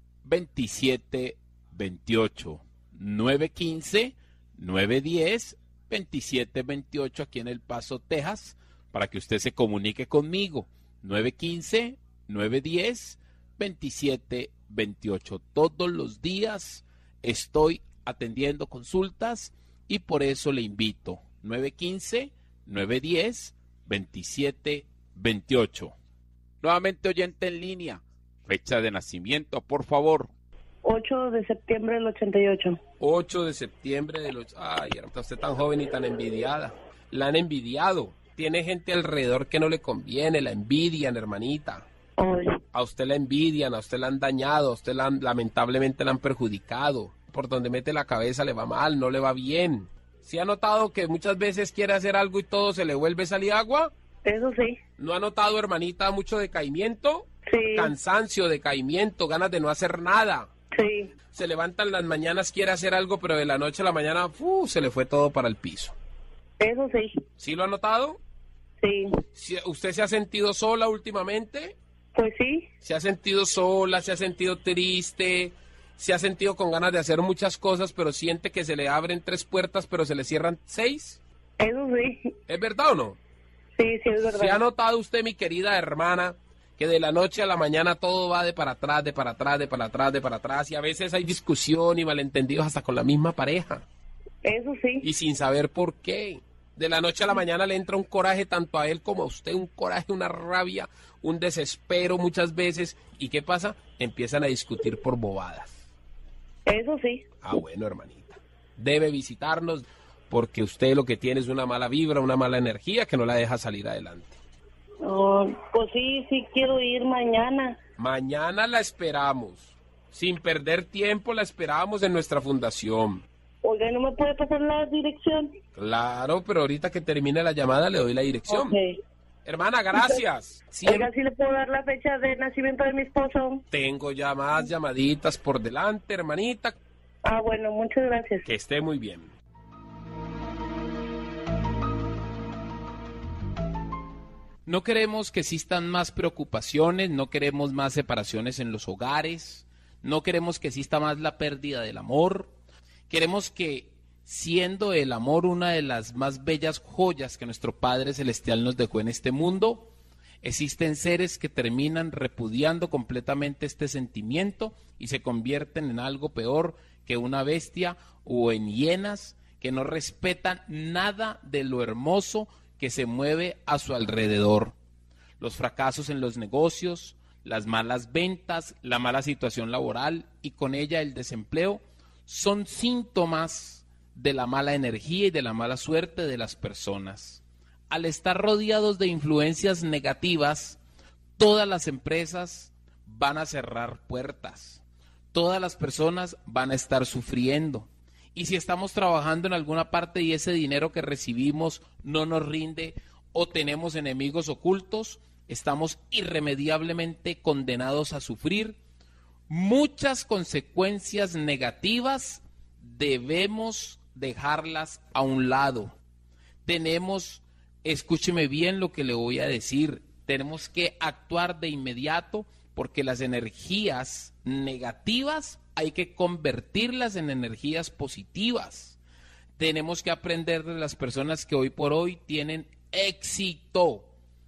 veintisiete veintiocho. nueve uno cinco, nueve uno cero, veintisiete veintiocho aquí en El Paso, Texas, para que usted se comunique conmigo. nueve uno cinco, nueve uno cero, veintisiete veintiocho. Todos los días estoy atendiendo consultas y por eso le invito. nueve uno cinco, nueve uno cero, veintisiete veintiocho. Nuevamente oyente en línea. Fecha de nacimiento, por favor. ocho de septiembre del ochenta y ocho. ocho de septiembre del... Ay, hermana, usted tan joven y tan envidiada. La han envidiado. Tiene gente alrededor que no le conviene, la envidian, hermanita. Ay. A usted la envidian, a usted la han dañado, a usted la han, lamentablemente la han perjudicado. Por donde mete la cabeza le va mal, no le va bien. ¿Sí ha notado que muchas veces quiere hacer algo y todo se le vuelve salir agua? Eso sí. ¿No ha notado, hermanita, mucho decaimiento? Sí. Cansancio, decaimiento, ganas de no hacer nada. Sí. Se levantan las mañanas, quiere hacer algo, pero de la noche a la mañana ¡fu! Se le fue todo para el piso. Eso sí. ¿Sí lo ha notado? Sí. ¿Sí, ¿usted se ha sentido sola últimamente? Pues sí. ¿Se ha sentido sola, se ha sentido triste, se ha sentido con ganas de hacer muchas cosas, pero siente que se le abren tres puertas, pero se le cierran seis? Eso sí. ¿Es verdad o no? Sí, sí, es verdad. ¿Se ha notado usted, mi querida hermana, que de la noche a la mañana todo va de para atrás, de para atrás, de para atrás, de para atrás, y a veces hay discusión y malentendidos hasta con la misma pareja? Eso sí. Y sin saber por qué. De la noche a la mañana le entra un coraje tanto a él como a usted, un coraje, una rabia, un desespero muchas veces. ¿Y qué pasa? Empiezan a discutir por bobadas. Eso sí. Ah, bueno, hermanita. Debe visitarnos porque usted lo que tiene es una mala vibra, una mala energía que no la deja salir adelante. Oh, pues sí, sí quiero ir mañana. Mañana la esperamos. Sin perder tiempo la esperamos en nuestra fundación. Oiga, ¿no me puede pasar la dirección? Claro, pero ahorita que termine la llamada le doy la dirección. Okay. Hermana, gracias. Siempre... Oiga, ¿sí le puedo dar la fecha de nacimiento de mi esposo? Tengo ya más llamaditas por delante, hermanita. Ah, bueno, muchas gracias. Que esté muy bien. No queremos que existan más preocupaciones, no queremos más separaciones en los hogares, no queremos que exista más la pérdida del amor. Queremos que, siendo el amor una de las más bellas joyas que nuestro Padre Celestial nos dejó en este mundo, existen seres que terminan repudiando completamente este sentimiento y se convierten en algo peor que una bestia o en hienas que no respetan nada de lo hermoso que se mueve a su alrededor. Los fracasos en los negocios, las malas ventas, la mala situación laboral y con ella el desempleo son síntomas de la mala energía y de la mala suerte de las personas. Al estar rodeados de influencias negativas, todas las empresas van a cerrar puertas, todas las personas van a estar sufriendo. Y si estamos trabajando en alguna parte y ese dinero que recibimos no nos rinde o tenemos enemigos ocultos, estamos irremediablemente condenados a sufrir muchas consecuencias negativas. Debemos dejarlas a un lado. Tenemos, escúcheme bien lo que le voy a decir, tenemos que actuar de inmediato porque las energías negativas hay que convertirlas en energías positivas. Tenemos que aprender de las personas que hoy por hoy tienen éxito.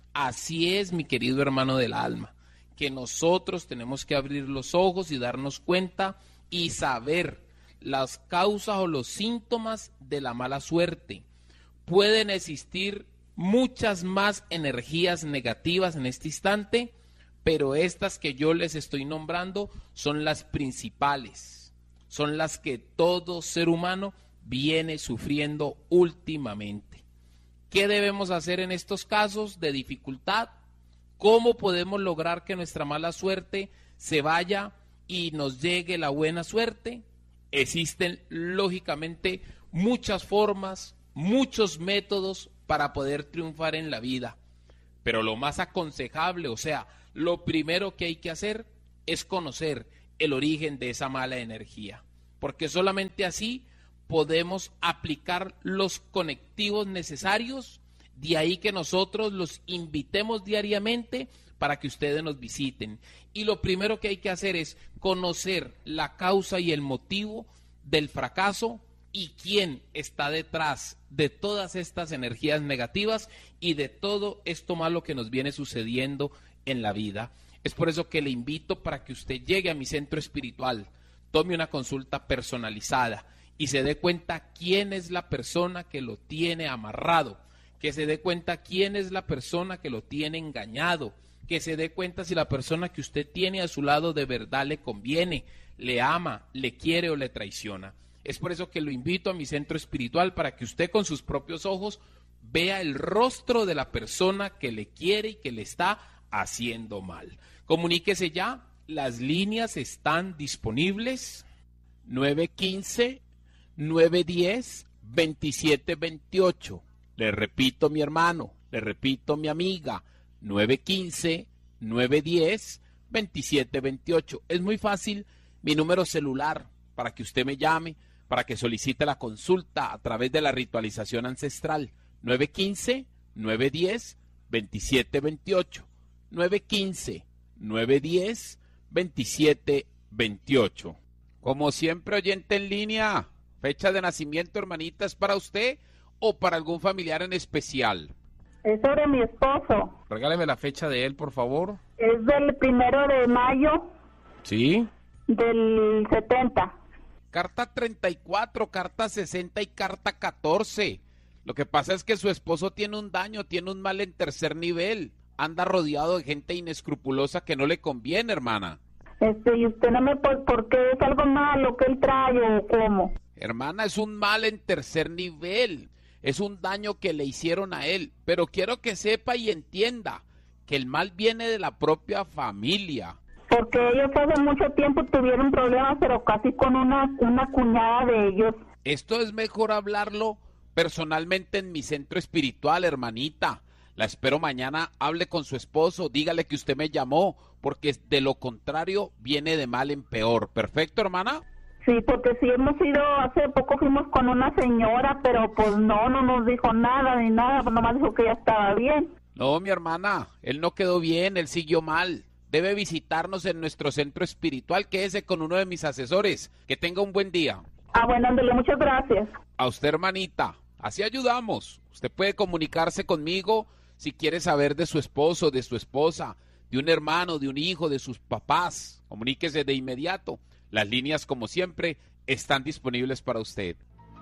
Así es, mi querido hermano del alma, que nosotros tenemos que abrir los ojos y darnos cuenta y saber las causas o los síntomas de la mala suerte. Pueden existir muchas más energías negativas en este instante, pero estas que yo les estoy nombrando son las principales, son las que todo ser humano viene sufriendo últimamente. ¿Qué debemos hacer en estos casos de dificultad? ¿Cómo podemos lograr que nuestra mala suerte se vaya y nos llegue la buena suerte? Existen lógicamente muchas formas, muchos métodos para poder triunfar en la vida, pero lo más aconsejable, o sea, lo primero que hay que hacer es conocer el origen de esa mala energía, porque solamente así podemos aplicar los conectivos necesarios, de ahí que nosotros los invitemos diariamente para que ustedes nos visiten. Y lo primero que hay que hacer es conocer la causa y el motivo del fracaso y quién está detrás de todas estas energías negativas y de todo esto malo que nos viene sucediendo en la vida. Es por eso que le invito para que usted llegue a mi centro espiritual, tome una consulta personalizada y se dé cuenta quién es la persona que lo tiene amarrado, que se dé cuenta quién es la persona que lo tiene engañado, que se dé cuenta si la persona que usted tiene a su lado de verdad le conviene, le ama, le quiere o le traiciona. Es por eso que lo invito a mi centro espiritual para que usted con sus propios ojos vea el rostro de la persona que le quiere y que le está haciendo mal. Comuníquese ya, las líneas están disponibles. nueve uno cinco, nueve uno cero, dos siete dos ocho. Le repito, mi hermano, le repito, mi amiga, nueve uno cinco, nueve uno cero, dos siete dos ocho. Es muy fácil, mi número celular para que usted me llame, para que solicite la consulta a través de la ritualización ancestral. nueve uno cinco, nueve uno cero, dos siete dos ocho. nueve uno cinco, nueve uno cero, dos siete dos ocho. Como siempre, oyente en línea, fecha de nacimiento, hermanita, ¿es para usted o para algún familiar en especial? Es sobre mi esposo. Regáleme la fecha de él, por favor. Es del primero de mayo. ¿Sí? Del setenta. Carta treinta y cuatro, carta sesenta y carta catorce. Lo que pasa es que su esposo tiene un daño, tiene un mal en tercer nivel. Anda rodeado de gente inescrupulosa que no le conviene, hermana. Este, y usted no me puede, ¿por qué es algo malo que él trae o cómo? Hermana, es un mal en tercer nivel. Es un daño que le hicieron a él. Pero quiero que sepa y entienda que el mal viene de la propia familia. Porque ellos hace mucho tiempo tuvieron problemas, pero casi con una, una cuñada de ellos. Esto es mejor hablarlo personalmente en mi centro espiritual, hermanita. La espero mañana, hable con su esposo, dígale que usted me llamó, porque de lo contrario viene de mal en peor. ¿Perfecto, hermana? Sí, porque sí hemos ido, hace poco fuimos con una señora, pero pues no, no nos dijo nada ni nada, pues nomás dijo que ya estaba bien. No, mi hermana, él no quedó bien, él siguió mal. Debe visitarnos en nuestro centro espiritual, quédese con uno de mis asesores. Que tenga un buen día. Ah, bueno, ándale, muchas gracias. A usted, hermanita, así ayudamos. Usted puede comunicarse conmigo si quiere saber de su esposo, de su esposa, de un hermano, de un hijo, de sus papás. Comuníquese de inmediato. Las líneas, como siempre, están disponibles para usted.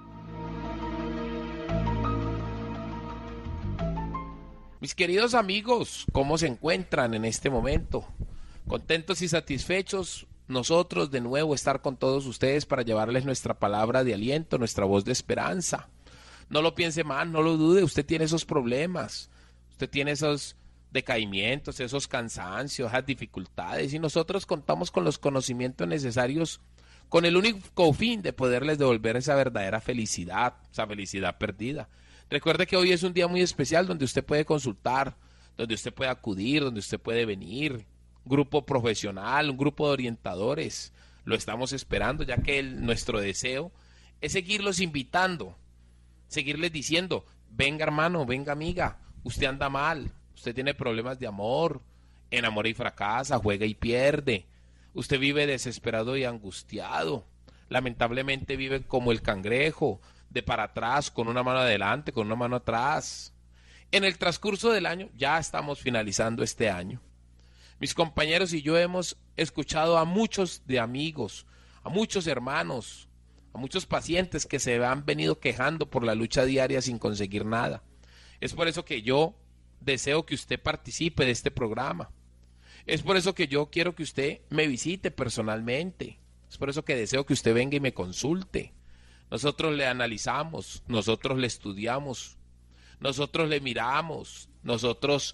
Mis queridos amigos, ¿cómo se encuentran en este momento? Contentos y satisfechos, nosotros de nuevo estar con todos ustedes para llevarles nuestra palabra de aliento, nuestra voz de esperanza. No lo piense más, no lo dude, usted tiene esos problemas, usted tiene esos decaimientos, esos cansancios, esas dificultades, y nosotros contamos con los conocimientos necesarios con el único fin de poderles devolver esa verdadera felicidad, esa felicidad perdida. Recuerde que hoy es un día muy especial donde usted puede consultar, donde usted puede acudir, donde usted puede venir. Un grupo profesional, un grupo de orientadores. Lo estamos esperando, ya que el, nuestro deseo es seguirlos invitando, seguirles diciendo, venga hermano, venga amiga, usted anda mal, usted tiene problemas de amor, enamora y fracasa, juega y pierde, usted vive desesperado y angustiado, lamentablemente vive como el cangrejo, de para atrás, con una mano adelante, con una mano atrás. En el transcurso del año, ya estamos finalizando este año, mis compañeros y yo hemos escuchado a muchos de amigos, a muchos hermanos, a muchos pacientes que se han venido quejando por la lucha diaria sin conseguir nada. Es por eso que yo deseo que usted participe de este programa. Es por eso que yo quiero que usted me visite personalmente. Es por eso que deseo que usted venga y me consulte. Nosotros le analizamos, nosotros le estudiamos, nosotros le miramos, nosotros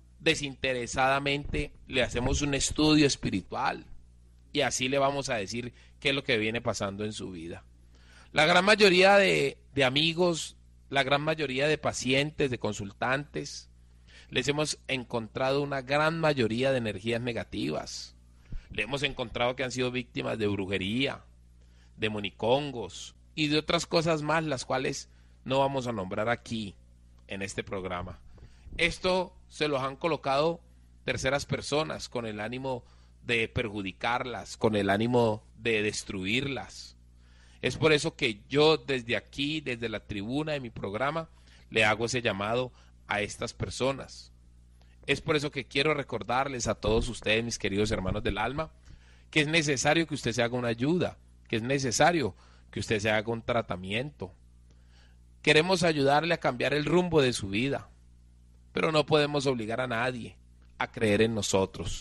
desinteresadamente le hacemos un estudio espiritual y así le vamos a decir qué es lo que viene pasando en su vida. La gran mayoría de, de amigos, la gran mayoría de pacientes, de consultantes, les hemos encontrado una gran mayoría de energías negativas. Le hemos encontrado que han sido víctimas de brujería, de monicongos y de otras cosas más, las cuales no vamos a nombrar aquí en este programa. Esto se los han colocado terceras personas con el ánimo de perjudicarlas, con el ánimo de destruirlas. Es por eso que yo desde aquí, desde la tribuna de mi programa, le hago ese llamado a estas personas. Es por eso que quiero recordarles a todos ustedes, mis queridos hermanos del alma, que es necesario que usted se haga una ayuda, que es necesario que usted se haga un tratamiento. Queremos ayudarle a cambiar el rumbo de su vida, pero no podemos obligar a nadie a creer en nosotros.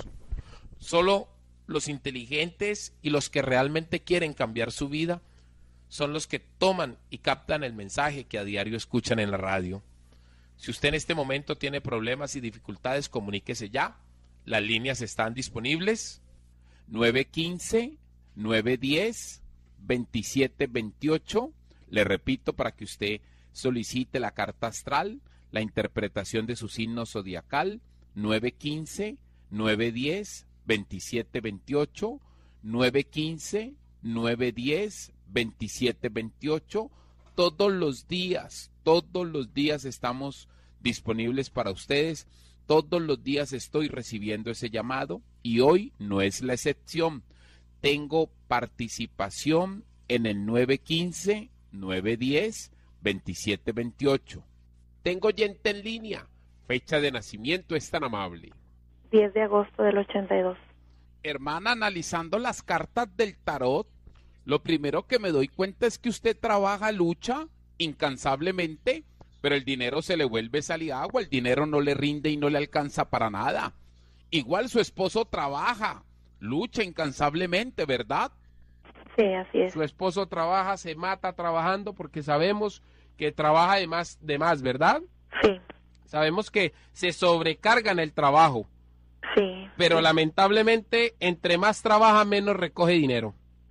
Solo los inteligentes y los que realmente quieren cambiar su vida son los que toman y captan el mensaje que a diario escuchan en la radio. Si usted en este momento tiene problemas y dificultades, comuníquese ya. Las líneas están disponibles. nueve uno cinco, nueve uno cero, dos siete dos ocho. Le repito para que usted solicite la carta astral, la interpretación de su signo zodiacal. nueve uno cinco, nueve uno cero, dos siete dos ocho. nueve uno cinco, nueve uno cero, dos siete dos ocho. Todos los días, todos los días estamos disponibles para ustedes. Todos los días estoy recibiendo ese llamado y hoy no es la excepción. Tengo participación en el nueve uno cinco, nueve uno cero, dos siete dos ocho. Tengo oyente en línea. Fecha de nacimiento es tan amable. diez de agosto del ochenta y dos. Hermana, analizando las cartas del tarot, lo primero que me doy cuenta es que usted trabaja, lucha incansablemente, pero el dinero se le vuelve sal y agua, el dinero no le rinde y no le alcanza para nada. Igual su esposo trabaja, lucha incansablemente, ¿verdad? Sí, así es. Su esposo trabaja, se mata trabajando porque sabemos que trabaja de más, de más, ¿verdad? Sí. Sabemos que se sobrecarga en el trabajo. Sí. Pero sí. lamentablemente, entre más trabaja, menos recoge dinero.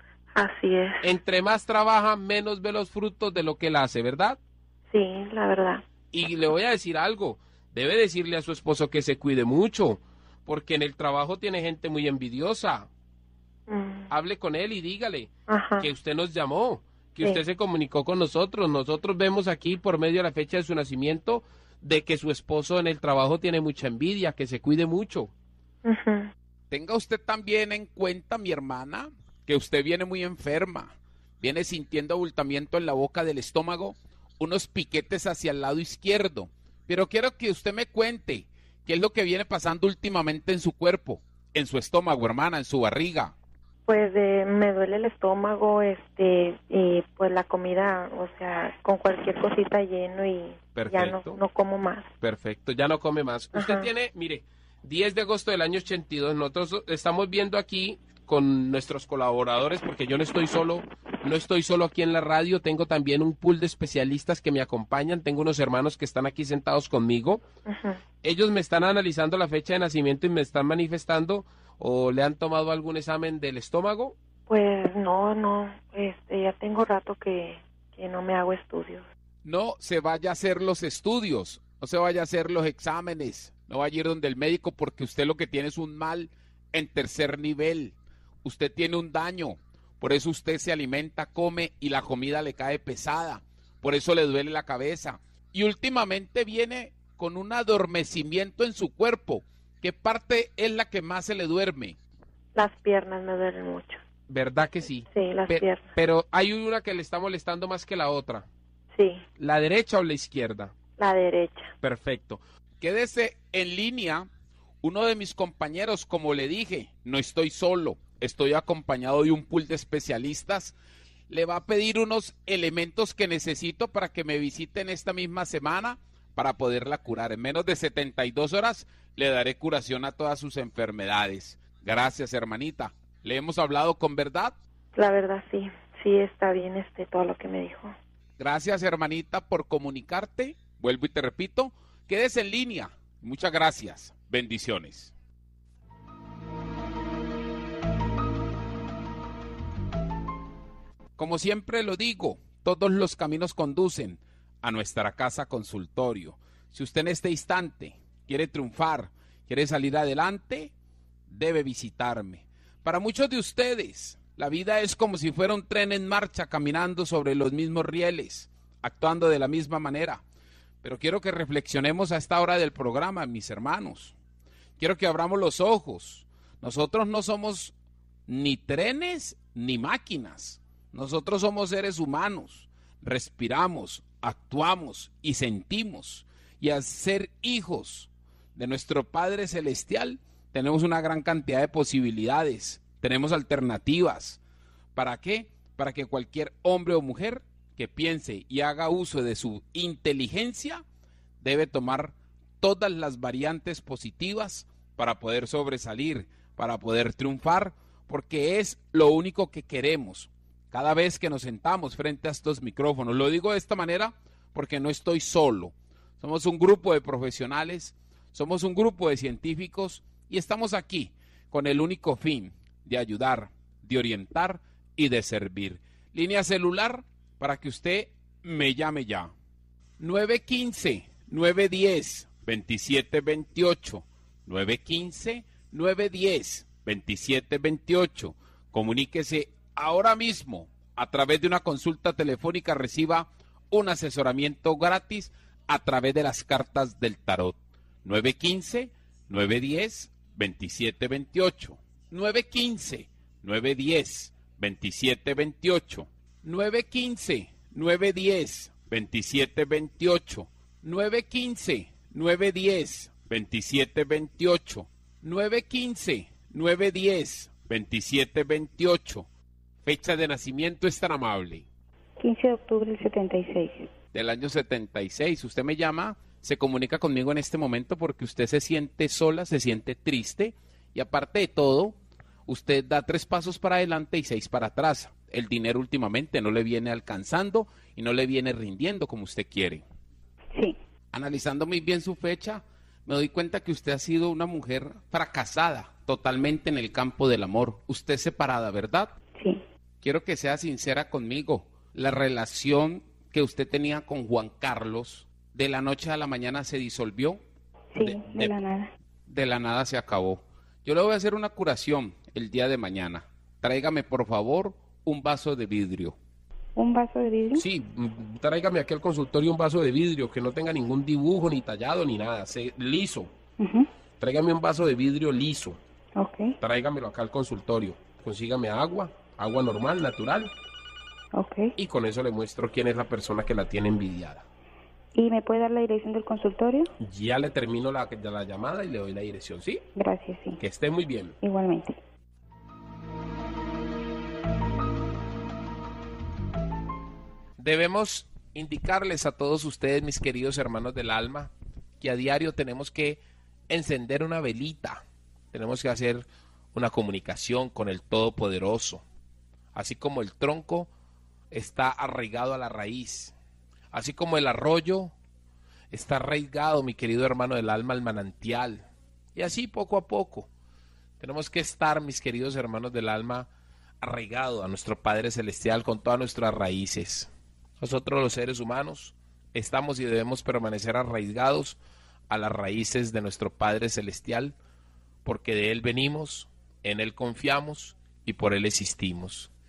Así es. Entre más trabaja, menos ve los frutos de lo que él hace, ¿verdad? Sí, la verdad. Y le voy a decir algo, debe decirle a su esposo que se cuide mucho, porque en el trabajo tiene gente muy envidiosa. Mm. Hable con él y dígale Ajá. que usted nos llamó, que sí. usted se comunicó con nosotros. Nosotros vemos aquí por medio de la fecha de su nacimiento de que su esposo en el trabajo tiene mucha envidia, que se cuide mucho. Uh-huh. Tenga usted también en cuenta, mi hermana, que usted viene muy enferma, viene sintiendo abultamiento en la boca del estómago, unos piquetes hacia el lado izquierdo, pero quiero que usted me cuente qué es lo que viene pasando últimamente en su cuerpo, en su estómago, hermana, en su barriga. Pues eh, me duele el estómago, este, y pues la comida, o sea, con cualquier cosita lleno y Perfecto. ya no, no como más. Perfecto, ya no come más. Ajá. Usted tiene, mire, diez de agosto del año ochenta y dos, nosotros estamos viendo aquí con nuestros colaboradores, porque yo no estoy solo, no estoy solo aquí en la radio, tengo también un pool de especialistas que me acompañan, tengo unos hermanos que están aquí sentados conmigo. Ajá. Ellos me están analizando la fecha de nacimiento y me están manifestando. ¿O le han tomado algún examen del estómago? Pues no, no, este, ya tengo rato que, que no me hago estudios. No se vaya a hacer los estudios, no se vaya a hacer los exámenes, no vaya a ir donde el médico porque usted lo que tiene es un mal en tercer nivel, usted tiene un daño, Por eso usted se alimenta, come y la comida le cae pesada. Por eso le duele la cabeza. Y últimamente viene con un adormecimiento en su cuerpo. ¿Qué parte es la que más se le duerme? Las piernas me duelen mucho. ¿Verdad que sí? Sí, las Pe- piernas. Pero hay una que le está molestando más que la otra. Sí. ¿La derecha o la izquierda? La derecha. Perfecto. Quédese en línea. Uno de mis compañeros, como le dije, no estoy solo, estoy acompañado de un pool de especialistas. Le va a pedir unos elementos que necesito para que me visiten esta misma semana para poderla curar. En menos de setenta y dos horas le daré curación a todas sus enfermedades. Gracias, hermanita. ¿Le hemos hablado con verdad? La verdad, sí. Sí, está bien este todo lo que me dijo. Gracias, hermanita, por comunicarte. Vuelvo y te repito, quédese en línea. Muchas gracias. Bendiciones. Como siempre lo digo, todos los caminos conducen a nuestra casa consultorio. Si usted en este instante quiere triunfar, quiere salir adelante, debe visitarme. Para muchos de ustedes, la vida es como si fuera un tren en marcha caminando sobre los mismos rieles, actuando de la misma manera. Pero quiero que reflexionemos a esta hora del programa, mis hermanos. Quiero que abramos los ojos. Nosotros no somos ni trenes ni máquinas. Nosotros somos seres humanos. Respiramos, actuamos y sentimos. Y al ser hijos de nuestro Padre Celestial, tenemos una gran cantidad de posibilidades. Tenemos alternativas. ¿Para qué? Para que cualquier hombre o mujer que piense y haga uso de su inteligencia debe tomar todas las variantes positivas para poder sobresalir, para poder triunfar, porque es lo único que queremos cada vez que nos sentamos frente a estos micrófonos. Lo digo de esta manera porque no estoy solo. Somos un grupo de profesionales, somos un grupo de científicos y estamos aquí con el único fin de ayudar, de orientar y de servir. Línea celular para que usted me llame ya. nueve uno cinco, nueve uno cero, dos siete dos ocho. nueve uno cinco, nueve uno cero, dos siete dos ocho. Comuníquese ahora mismo a través de una consulta telefónica. Reciba un asesoramiento gratis a través de las cartas del tarot. nueve uno cinco, nueve uno cero, dos siete dos ocho. nueve uno cinco, nueve uno cero, dos siete dos ocho. nueve uno cinco, nueve uno cero, dos siete dos ocho. nueve uno cinco, nueve uno cero, dos siete dos ocho. nueve uno cinco, nueve uno cero, dos siete dos ocho. Fecha de nacimiento es tan amable. quince de octubre del setenta y seis. Del año setenta y seis. Usted me llama, se comunica conmigo en este momento porque usted se siente sola, se siente triste y aparte de todo, usted da tres pasos para adelante y seis para atrás. El dinero últimamente no le viene alcanzando y no le viene rindiendo como usted quiere. Sí. Analizando muy bien su fecha, me doy cuenta que usted ha sido una mujer fracasada totalmente en el campo del amor. Usted es separada, ¿verdad? Sí. Quiero que sea sincera conmigo. La relación que usted tenía con Juan Carlos, de la noche a la mañana se disolvió. Sí, de, de, de la nada. De la nada se acabó. Yo le voy a hacer una curación el día de mañana. Tráigame, por favor, un vaso de vidrio. ¿Un vaso de vidrio? Sí, tráigame aquí al consultorio un vaso de vidrio que no tenga ningún dibujo, ni tallado, ni nada, se, liso. Uh-huh. Tráigame un vaso de vidrio liso. Ok. Tráigamelo acá al consultorio. Consígame agua, agua normal, natural. Ok. Y con eso le muestro quién es la persona que la tiene envidiada. ¿Y me puede dar la dirección del consultorio? Ya le termino la, la llamada y le doy la dirección, ¿sí? Gracias, sí. Que esté muy bien. Igualmente. Debemos indicarles a todos ustedes, mis queridos hermanos del alma, que a diario tenemos que encender una velita. Tenemos que hacer una comunicación con el Todopoderoso. Así como el tronco está arraigado a la raíz. Así como el arroyo está arraigado, mi querido hermano del alma, al manantial. Y así poco a poco tenemos que estar, mis queridos hermanos del alma, arraigados a nuestro Padre Celestial con todas nuestras raíces. Nosotros los seres humanos estamos y debemos permanecer arraigados a las raíces de nuestro Padre Celestial, porque de Él venimos, en Él confiamos y por Él existimos.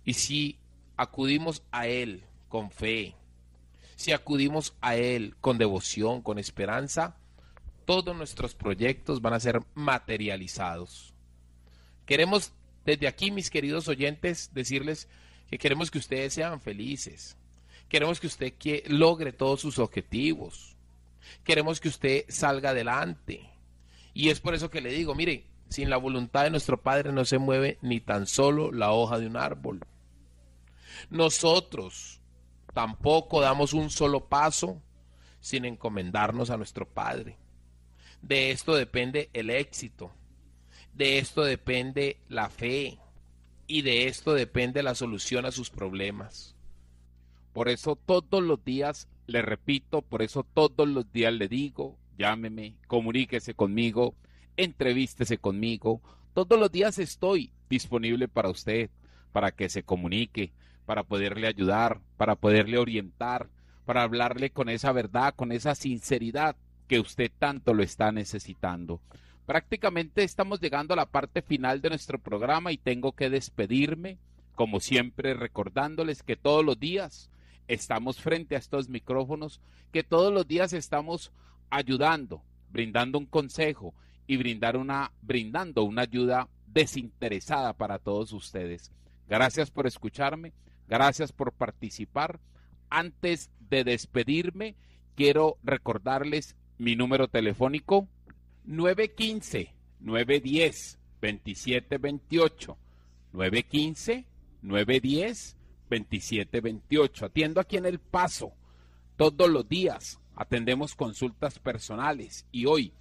Y si acudimos a Él con fe, si acudimos a Él con devoción, con esperanza, todos nuestros proyectos van a ser materializados. Queremos desde aquí, mis queridos oyentes, decirles que queremos que ustedes sean felices. Queremos que usted que logre todos sus objetivos. Queremos que usted salga adelante. Y es por eso que le digo, mire, sin la voluntad de nuestro Padre no se mueve ni tan solo la hoja de un árbol. Nosotros tampoco damos un solo paso sin encomendarnos a nuestro Padre. De esto depende el éxito. De esto depende la fe y de esto depende la solución a sus problemas. Por eso todos los días le repito, por eso todos los días le digo, llámeme, comuníquese conmigo, entrevístese conmigo. Todos los días estoy disponible para usted, para que se comunique, para poderle ayudar, para poderle orientar, para hablarle con esa verdad, con esa sinceridad que usted tanto lo está necesitando. Prácticamente estamos llegando a la parte final de nuestro programa y tengo que despedirme, como siempre recordándoles que todos los días estamos frente a estos micrófonos, que todos los días estamos ayudando, brindando un consejo y brindar una, brindando una ayuda desinteresada para todos ustedes. Gracias por escucharme, gracias por participar. Antes de despedirme, quiero recordarles mi número telefónico nueve uno cinco, nueve uno cero, dos siete dos ocho, nueve uno cinco, nueve uno cero, dos siete dos ocho. Atiendo aquí en El Paso todos los días, atendemos consultas personales y hoy